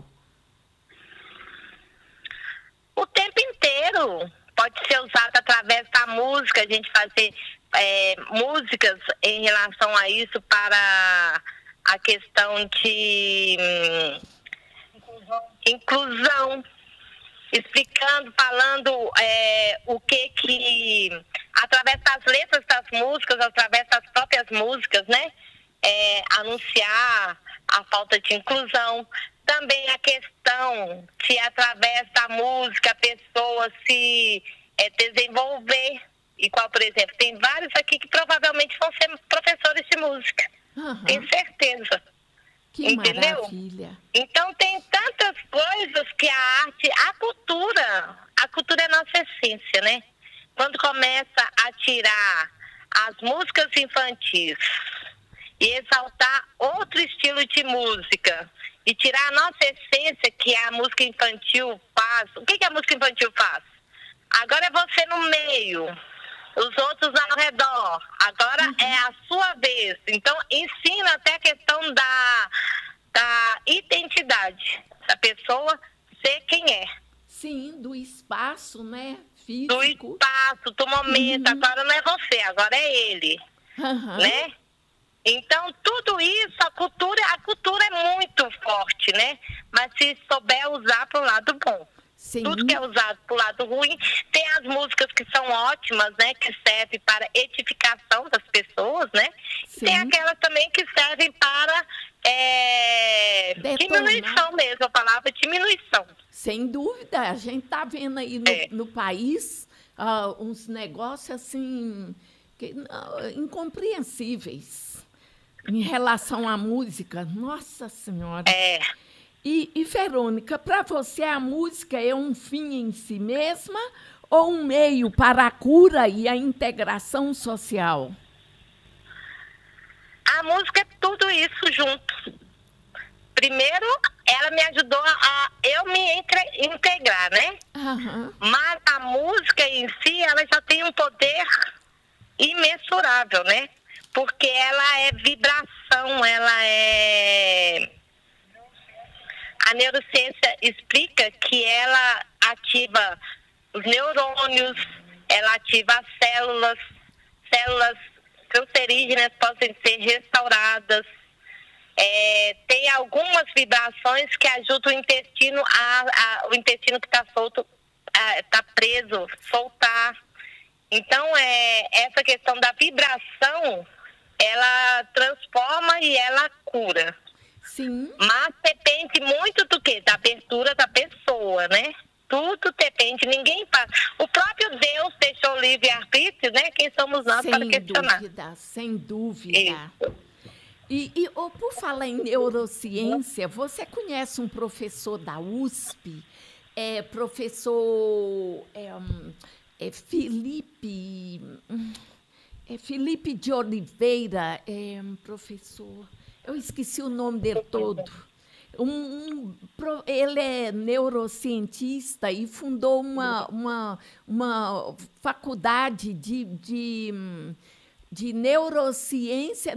Speaker 1: O tempo inteiro. Pode ser usado através da música, a gente fazer é, músicas em relação a isso para a questão de hum, inclusão. inclusão, explicando, falando é, o que que, através das letras das músicas, através das próprias músicas, né, é, anunciar a falta de inclusão. Também a questão se através da música a pessoa se é, desenvolver. Igual, por exemplo, tem vários aqui que provavelmente vão ser professores de música. Uhum. Tenho certeza.
Speaker 2: Que
Speaker 1: Entendeu?
Speaker 2: Maravilha.
Speaker 1: Então tem tantas coisas que a arte, a cultura, a cultura é nossa essência, né? Quando começa a tirar as músicas infantis e exaltar outro estilo de música, e tirar a nossa essência, que a música infantil faz. O que, que a música infantil faz? Agora é você no meio, os outros ao redor. Agora uhum. é a sua vez. Então, ensina até a questão da, da identidade da pessoa ser quem é.
Speaker 2: Sim, do espaço, né? Físico.
Speaker 1: Do espaço, do momento. Uhum. Agora não é você, agora é ele.
Speaker 2: Uhum.
Speaker 1: Né? Então, tudo isso, a cultura, a cultura é muito forte, né? Mas se souber usar para o lado bom. Sim. Tudo que é usado para o lado ruim, tem as músicas que são ótimas, né? Que servem para edificação das pessoas, né? Sim. Tem aquelas também que servem para é, diminuição mesmo, a palavra diminuição.
Speaker 2: Sem dúvida, a gente está vendo aí no, é. no país uh, uns negócios assim, que, uh, incompreensíveis. Em relação à música, nossa senhora.
Speaker 1: É.
Speaker 2: E, e Verônica, para você a música é um fim em si mesma ou um meio para a cura e a integração social?
Speaker 1: A música é tudo isso junto. Primeiro, ela me ajudou a eu me entre, integrar, né?
Speaker 2: Uhum.
Speaker 1: Mas a música em si, ela já tem um poder imensurável, né? Porque ela é vibração. vibração, ela é... A neurociência explica que ela ativa os neurônios, ela ativa as células, células cancerígenas podem ser restauradas. É, tem algumas vibrações que ajudam o intestino, a, a, o intestino que está solto, está preso, soltar. Então, é, essa questão da vibração, ela transforma e ela cura.
Speaker 2: Sim.
Speaker 1: Mas depende muito do quê? Da abertura da pessoa, né? Tudo depende, ninguém faz. O próprio Deus deixou o livre-arbítrio, né? Quem somos nós
Speaker 2: sem
Speaker 1: para questionar?
Speaker 2: Dúvida, sem dúvida.
Speaker 1: Isso.
Speaker 2: E, e oh, por falar em neurociência, você conhece um professor da U S P, é, professor é, um, é Felipe, é Felipe de Oliveira, é um professor, eu esqueci o nome dele todo. Um, um, ele é neurocientista e fundou uma, uma, uma faculdade de, de, de neurociência,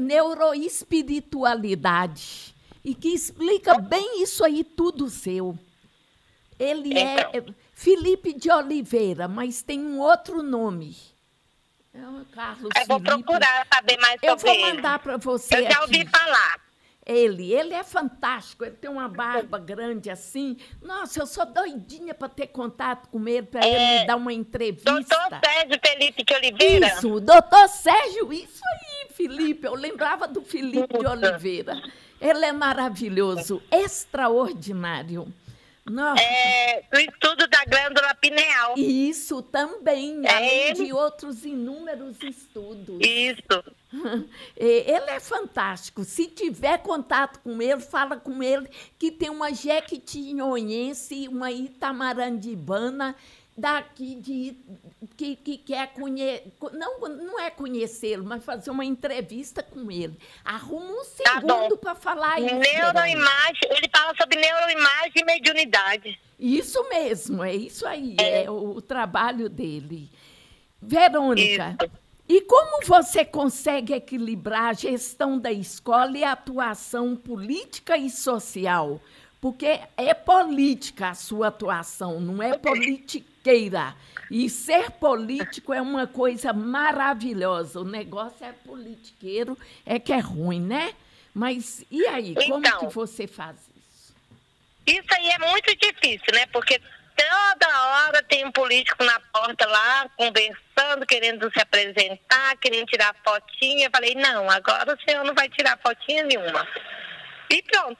Speaker 2: neuroespiritualidade, e que explica bem isso aí tudo seu. Ele é, é Felipe de Oliveira, mas tem um outro nome. É o Carlos
Speaker 1: Eu vou
Speaker 2: Felipe.
Speaker 1: procurar saber mais
Speaker 2: Eu
Speaker 1: sobre
Speaker 2: vou
Speaker 1: ele.
Speaker 2: mandar para você.
Speaker 1: Eu já ouvi
Speaker 2: aqui.
Speaker 1: falar.
Speaker 2: Ele, ele é fantástico, ele tem uma barba grande assim. Nossa, eu sou doidinha para ter contato com ele, para
Speaker 1: É,
Speaker 2: ele me dar uma entrevista.
Speaker 1: doutor Sérgio Felipe de Oliveira?
Speaker 2: Isso, doutor Sérgio, isso aí, Felipe. Eu lembrava do Felipe de Oliveira. Ele é maravilhoso, extraordinário. Nossa.
Speaker 1: É, do estudo da glândula pineal.
Speaker 2: Isso também,
Speaker 1: É
Speaker 2: além
Speaker 1: ele?
Speaker 2: de outros inúmeros estudos.
Speaker 1: Isso.
Speaker 2: Ele é fantástico. Se tiver contato com ele, fala com ele que tem uma jequitinhonhense, uma itamarandibana daqui de, que, que quer conhecer, não, não é conhecê-lo, mas fazer uma entrevista com ele. Arruma um
Speaker 1: Tá
Speaker 2: segundo
Speaker 1: bom.
Speaker 2: para falar isso. Verônica.
Speaker 1: Neuroimagem, ele fala sobre neuroimagem e mediunidade.
Speaker 2: Isso mesmo, é isso aí,
Speaker 1: É.
Speaker 2: é o, o trabalho dele. Verônica,
Speaker 1: Isso.
Speaker 2: e como você consegue equilibrar a gestão da escola e a atuação política e social? Porque é política a sua atuação, não é politiqueira. E ser político é uma coisa maravilhosa. O negócio é politiqueiro, é que é ruim, né? Mas e aí, como
Speaker 1: Então.
Speaker 2: que você faz isso?
Speaker 1: Isso aí é muito difícil, né? Porque toda hora tem um político na porta lá, conversando, querendo se apresentar, querendo tirar fotinha. Eu falei, não, agora o senhor não vai tirar fotinha nenhuma. E pronto.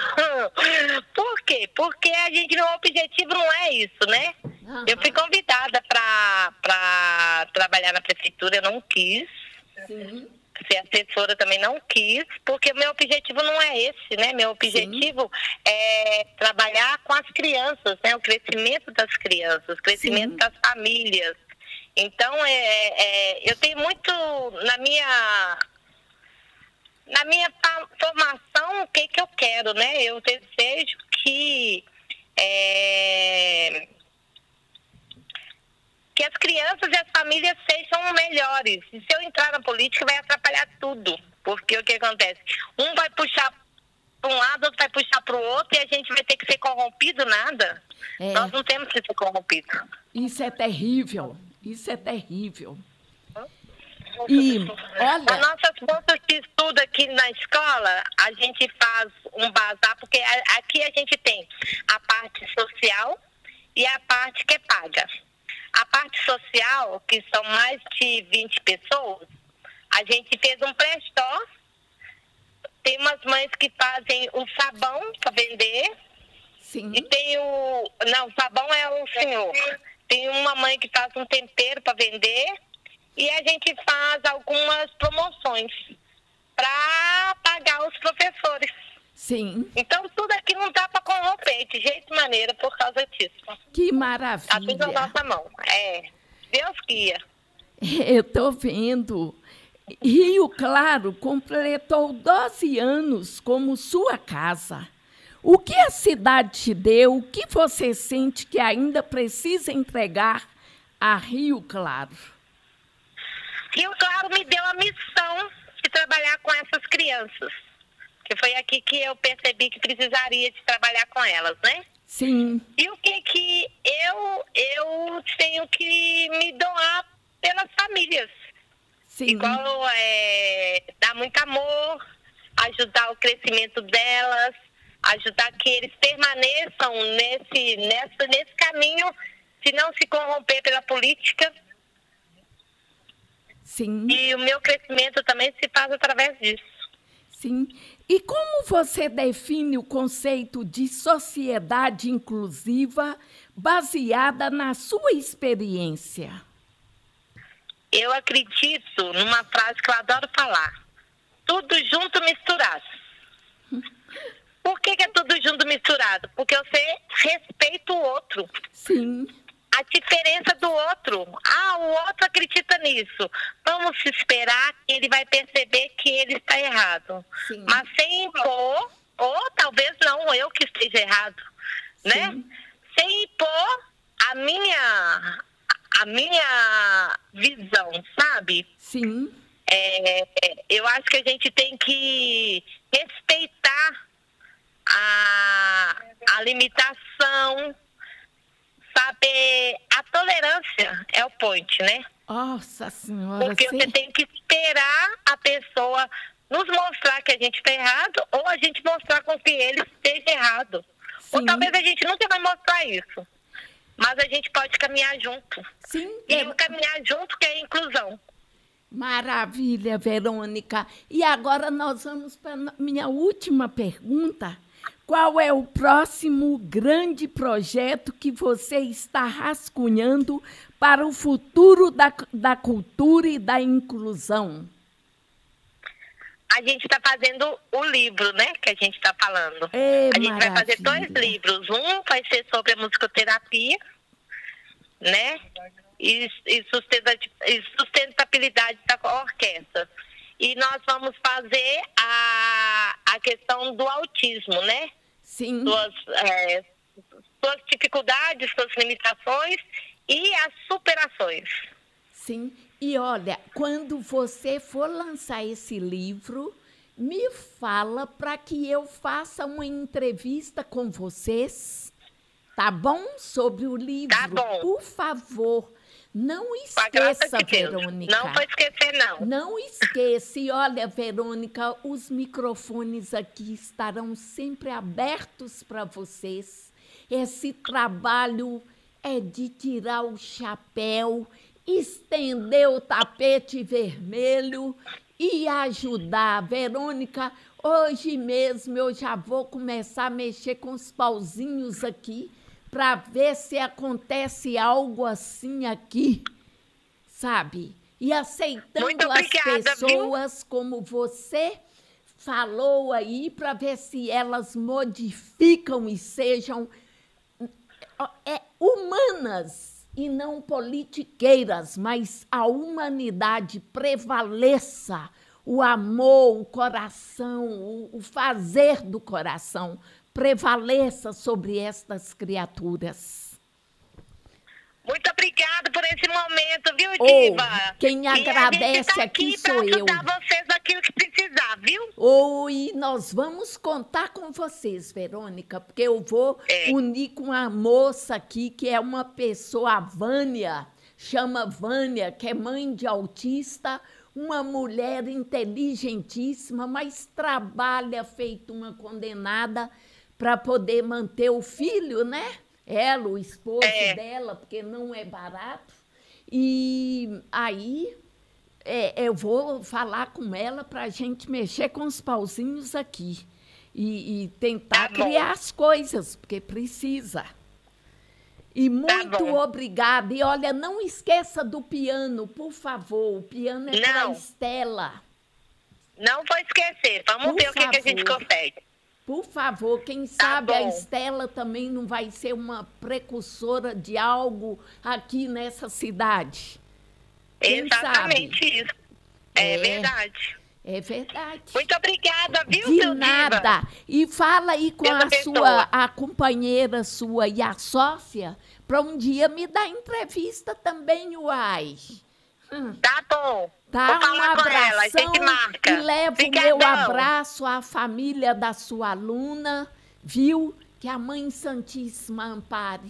Speaker 1: Por quê? Porque a gente, o objetivo não é isso, né?
Speaker 2: Aham.
Speaker 1: Eu fui convidada para trabalhar na prefeitura, eu não quis.
Speaker 2: Sim.
Speaker 1: Ser assessora também não quis, porque o meu objetivo não é esse, né? Meu objetivo é trabalhar com as crianças, né? O crescimento das crianças, o crescimento
Speaker 2: Sim.
Speaker 1: das famílias. Então, é, é, eu tenho muito na minha... Na minha fa- formação, o que, que eu quero, né? Eu desejo que, é, que as crianças e as famílias sejam melhores. E se eu entrar na política, vai atrapalhar tudo. Porque o que acontece? Um vai puxar para um lado, outro vai puxar para o outro, e a gente vai ter que ser corrompido, nada.
Speaker 2: É.
Speaker 1: Nós não temos que ser corrompidos.
Speaker 2: Isso é terrível, isso é terrível. E,
Speaker 1: Nas
Speaker 2: olha,
Speaker 1: nossas bolsas de estudo aqui na escola, a gente faz um bazar, porque a- aqui a gente tem a parte social e a parte que é paga. A parte social, que são mais de vinte pessoas, a gente fez um pré-store. Tem umas mães que fazem o sabão para vender.
Speaker 2: sim,
Speaker 1: E tem o... Não, o sabão é o senhor. Tem uma mãe que faz um tempero para vender. E a gente faz algumas promoções para pagar os professores.
Speaker 2: sim,
Speaker 1: Então, tudo aqui não dá para corromper de jeito e maneira por causa disso.
Speaker 2: que
Speaker 1: Está tudo na
Speaker 2: maravilha.
Speaker 1: nossa mão. É, Deus guia.
Speaker 2: Eu estou vendo. Rio Claro completou doze anos como sua casa. O que a cidade te deu? O que você sente que ainda precisa entregar a Rio Claro?
Speaker 1: Rio Claro me deu a missão de trabalhar com essas crianças. que foi aqui que eu percebi que precisaria de trabalhar com elas, né?
Speaker 2: Sim.
Speaker 1: E o que que eu, eu tenho que me doar pelas famílias.
Speaker 2: Sim.
Speaker 1: Igual é, dar muito amor, ajudar o crescimento delas, ajudar que eles permaneçam nesse, nessa, nesse caminho, se não se corromper pela política.
Speaker 2: Sim.
Speaker 1: E o meu crescimento também se faz através disso.
Speaker 2: Sim. E como você define o conceito de sociedade inclusiva baseada na sua experiência?
Speaker 1: Eu acredito numa frase que eu adoro falar. Tudo junto, misturado. Por que que é tudo junto, misturado? Porque você respeita o outro.
Speaker 2: Sim.
Speaker 1: A diferença do outro. Ah, o outro acredita nisso. Vamos esperar que ele vai perceber que ele está errado.
Speaker 2: Sim.
Speaker 1: Mas sem impor, ou talvez não eu que esteja errado, né?
Speaker 2: Sim.
Speaker 1: Sem impor a minha, a minha visão, sabe?
Speaker 2: Sim.
Speaker 1: É, eu acho que a gente tem que respeitar a, a limitação, saber, a tolerância é o point, né?
Speaker 2: Nossa Senhora.
Speaker 1: Porque você tem que esperar a pessoa nos mostrar que a gente está errado ou a gente mostrar com que ele esteja errado.
Speaker 2: Sim.
Speaker 1: Ou talvez a gente nunca vai mostrar isso, mas a gente pode caminhar junto.
Speaker 2: Sim.
Speaker 1: E
Speaker 2: É...
Speaker 1: o caminhar junto que é a inclusão.
Speaker 2: Maravilha, Verônica. E agora nós vamos para a minha última pergunta. Qual é o próximo grande projeto que você está rascunhando para o futuro da, da cultura e da inclusão?
Speaker 1: A gente está fazendo o livro, né, que a gente está falando.
Speaker 2: É,
Speaker 1: a gente
Speaker 2: maravilha.
Speaker 1: vai fazer dois livros. Um vai ser sobre a musicoterapia, né, e, e, sustenta, e sustentabilidade da orquestra. E nós vamos fazer a, a questão do autismo, né?
Speaker 2: Sim.
Speaker 1: Suas, é, suas dificuldades, suas limitações e as superações.
Speaker 2: Sim. E olha, quando você for lançar esse livro, me fala para que eu faça uma entrevista com vocês, tá bom? Sobre o livro.
Speaker 1: Tá bom.
Speaker 2: Por favor. Não esqueça,
Speaker 1: de
Speaker 2: Verônica.
Speaker 1: Não vou esquecer, não.
Speaker 2: Não esqueça. E olha, Verônica, os microfones aqui estarão sempre abertos para vocês. Esse trabalho é de tirar o chapéu, estender o tapete vermelho e ajudar. Verônica, hoje mesmo eu já vou começar a mexer com os pauzinhos aqui, para ver se acontece algo assim aqui, sabe? E aceitando as pessoas, viu? Como você falou aí, para ver se elas modificam e sejam é, humanas e não politiqueiras, mas a humanidade prevaleça, o amor, o coração, o, o fazer do coração, prevaleça sobre estas criaturas.
Speaker 1: Muito obrigada por esse momento, viu,
Speaker 2: oh,
Speaker 1: Diva?
Speaker 2: Quem agradece
Speaker 1: tá
Speaker 2: aqui,
Speaker 1: aqui
Speaker 2: sou eu.
Speaker 1: Para ajudar vocês naquilo que precisar, viu?
Speaker 2: Oh, e nós vamos contar com vocês, Verônica, porque eu vou é. unir com a moça aqui, que é uma pessoa, a Vânia, chama Vânia, que é mãe de autista, uma mulher inteligentíssima, mas trabalha feito uma condenada para poder manter o filho, né? Ela, o esposo é. dela, porque não é barato. E aí é, eu vou falar com ela para a gente mexer com os pauzinhos aqui e, e tentar tá criar as coisas, porque precisa. E muito tá obrigada. E olha, não esqueça do piano, por favor. O piano é para a Estela.
Speaker 1: Não vou esquecer. Vamos por ver favor. O que, que a gente consegue.
Speaker 2: Por favor, quem tá sabe bom. A Estela também não vai ser uma precursora de algo aqui nessa cidade. Quem
Speaker 1: Exatamente
Speaker 2: sabe?
Speaker 1: Isso. É, é verdade.
Speaker 2: É verdade.
Speaker 1: Muito obrigada, viu,
Speaker 2: De
Speaker 1: seu
Speaker 2: nada.
Speaker 1: Diva?
Speaker 2: E fala aí com
Speaker 1: Deus
Speaker 2: a
Speaker 1: abençoa.
Speaker 2: sua, a companheira sua e a sócia, para um dia me dar entrevista também, uai.
Speaker 1: Tá bom.
Speaker 2: Tá,
Speaker 1: Vou
Speaker 2: um
Speaker 1: falar com ela, a gente
Speaker 2: abração
Speaker 1: marca.
Speaker 2: e leva o meu abraço à família da sua aluna, viu? Que a Mãe Santíssima ampare.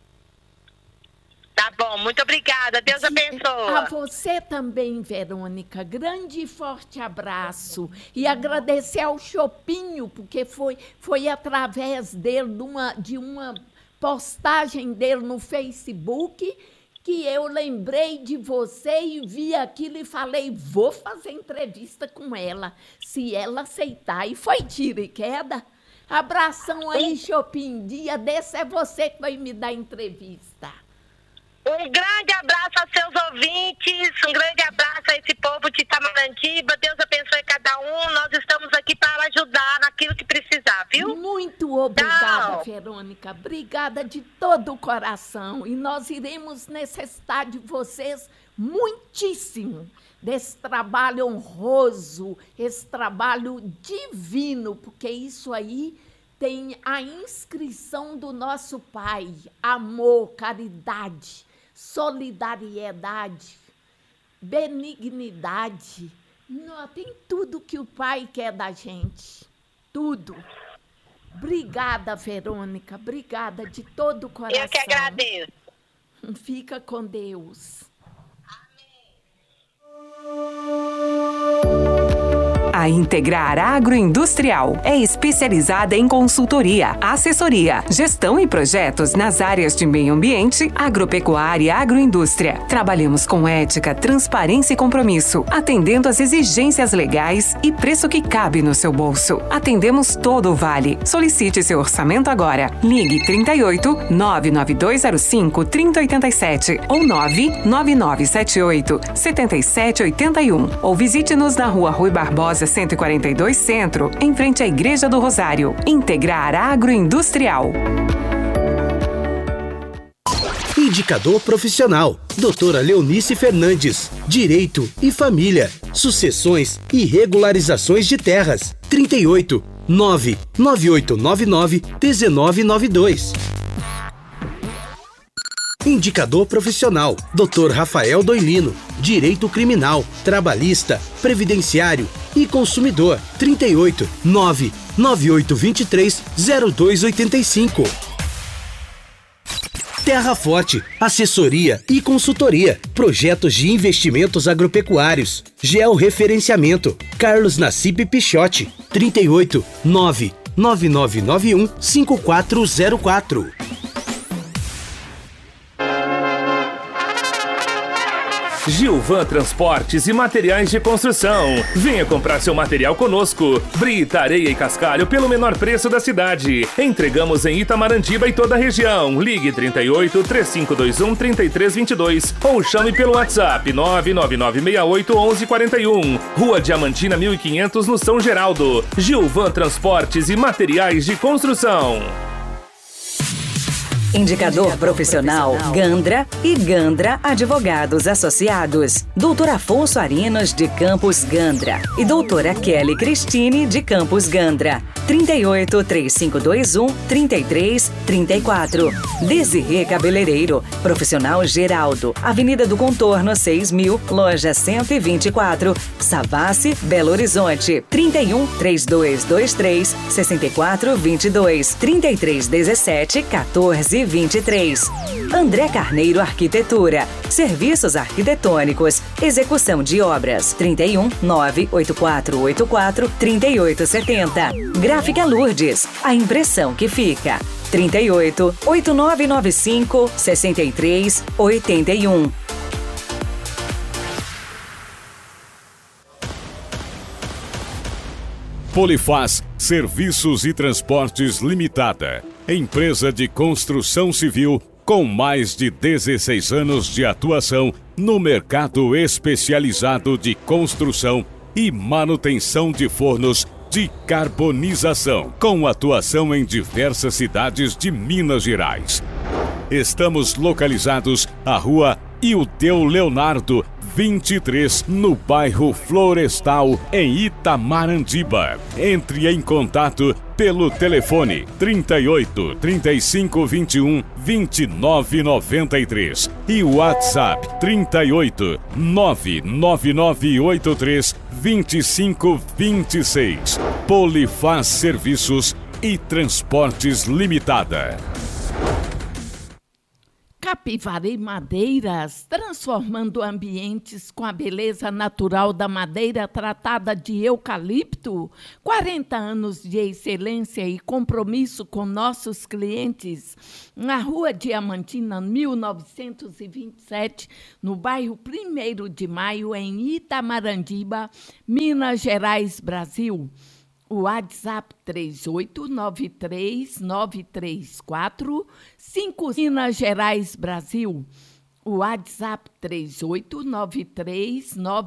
Speaker 1: Tá bom, muito obrigada. Deus abençoe.
Speaker 2: A você também, Verônica. Grande e forte abraço. E agradecer ao Chopinho, porque foi, foi através dele, de uma, de uma postagem dele no Facebook, que eu lembrei de você e vi aquilo e falei, vou fazer entrevista com ela, se ela aceitar. E foi tiro e queda. Abração aí, Chopinho. Dia desse é você que vai me dar entrevista.
Speaker 1: Um grande abraço aos seus ouvintes, um grande abraço a esse povo de Itamarandiba. Deus abençoe cada um. Nós estamos aqui para ajudar naquilo que precisar, viu?
Speaker 2: Muito obrigada,
Speaker 1: Tchau.
Speaker 2: Verônica. Obrigada de todo o coração. E nós iremos necessitar de vocês muitíssimo, desse trabalho honroso, esse trabalho divino, porque isso aí tem a inscrição do nosso Pai, amor, caridade, solidariedade, benignidade. Não, tem tudo que o Pai quer da gente, tudo. Obrigada, Verônica, obrigada de todo o coração.
Speaker 1: Eu que agradeço.
Speaker 2: Fica com Deus.
Speaker 3: A Integrar Agroindustrial é especializada em consultoria, assessoria, gestão e projetos nas áreas de meio ambiente, agropecuária e agroindústria. Trabalhamos com ética, transparência e compromisso, atendendo às exigências legais e preço que cabe no seu bolso. Atendemos todo o Vale. Solicite seu orçamento agora. Ligue trinta e oito, nove nove dois zero cinco, trinta oitenta e sete ou nove nove nove sete oito, sete sete oito um ou visite-nos na Rua Rui Barbosa cento e quarenta e dois Centro, em frente à Igreja do Rosário. Integrar Agroindustrial.
Speaker 4: Indicador profissional. Doutora Leonice Fernandes. Direito e Família. Sucessões e regularizações de terras. trinta e oito, nove nove oito nove nove, um nove nove dois. Indicador profissional. doutor Rafael Doilino. Direito Criminal, Trabalhista, Previdenciário e Consumidor. trinta e oito, nove nove oito dois três, zero dois oito cinco. Terra Forte, assessoria e consultoria, projetos de investimentos agropecuários, georreferenciamento. Carlos Nassib Pichotti, trinta e oito, nove nove nove nove um, cinco quatro zero quatro.
Speaker 5: Gilvan Transportes e Materiais de Construção. Venha comprar seu material conosco. Brita, areia e cascalho pelo menor preço da cidade. Entregamos em Itamarandiba e toda a região. Ligue trinta e oito, três cinco dois um, três três dois dois ou chame pelo WhatsApp nove nove nove seis oito, onze quarenta e um. Rua Diamantina mil e quinhentos, no São Geraldo. Gilvan Transportes e Materiais de Construção.
Speaker 3: Indicador profissional Gandra e Gandra Advogados Associados. doutor Afonso Arinos de Campos Gandra e doutora Kelly Cristine de Campos Gandra. trinta e oito, três cinco dois um, trinta e três, trinta e quatro. Desirê Cabeleireiro, Profissional Geraldo, Avenida do Contorno seis mil, Loja cento e vinte e quatro, Savassi, Belo Horizonte. trinta e um, três dois dois três, seis quatro dois dois, trinta e três dezessete, quatorze vinte e três. André Carneiro Arquitetura, Serviços Arquitetônicos, Execução de Obras. trinta e um, nove oito quatro oito quatro, três oito sete zero. Gráfica Lourdes, a impressão que fica. trinta e oito, oito nove nove cinco, sessenta e três, oitenta e um.
Speaker 6: Polifaz Serviços e Transportes Limitada. Empresa de construção civil com mais de dezesseis anos de atuação no mercado especializado de construção e manutenção de fornos de carbonização, com atuação em diversas cidades de Minas Gerais. Estamos localizados à Rua e o teu Leonardo vinte e três, no bairro Florestal, em Itamarandiba. Entre em contato pelo telefone trinta e oito, trinta e cinco, vinte e um, vinte e nove, noventa e três e o WhatsApp trinta e oito, nove nove nove oito três, vinte e cinco, vinte e seis. Polifaz Serviços e Transportes Limitada.
Speaker 2: Capivari Madeiras, transformando ambientes com a beleza natural da madeira tratada de eucalipto. quarenta anos de excelência e compromisso com nossos clientes. Na Rua Diamantina, mil novecentos e vinte e sete, no bairro primeiro de Maio, em Itamarandiba, Minas Gerais, Brasil. O WhatsApp três oito nove três nove três quatro cinco, Minas Gerais, Brasil. O WhatsApp três oito nove três nove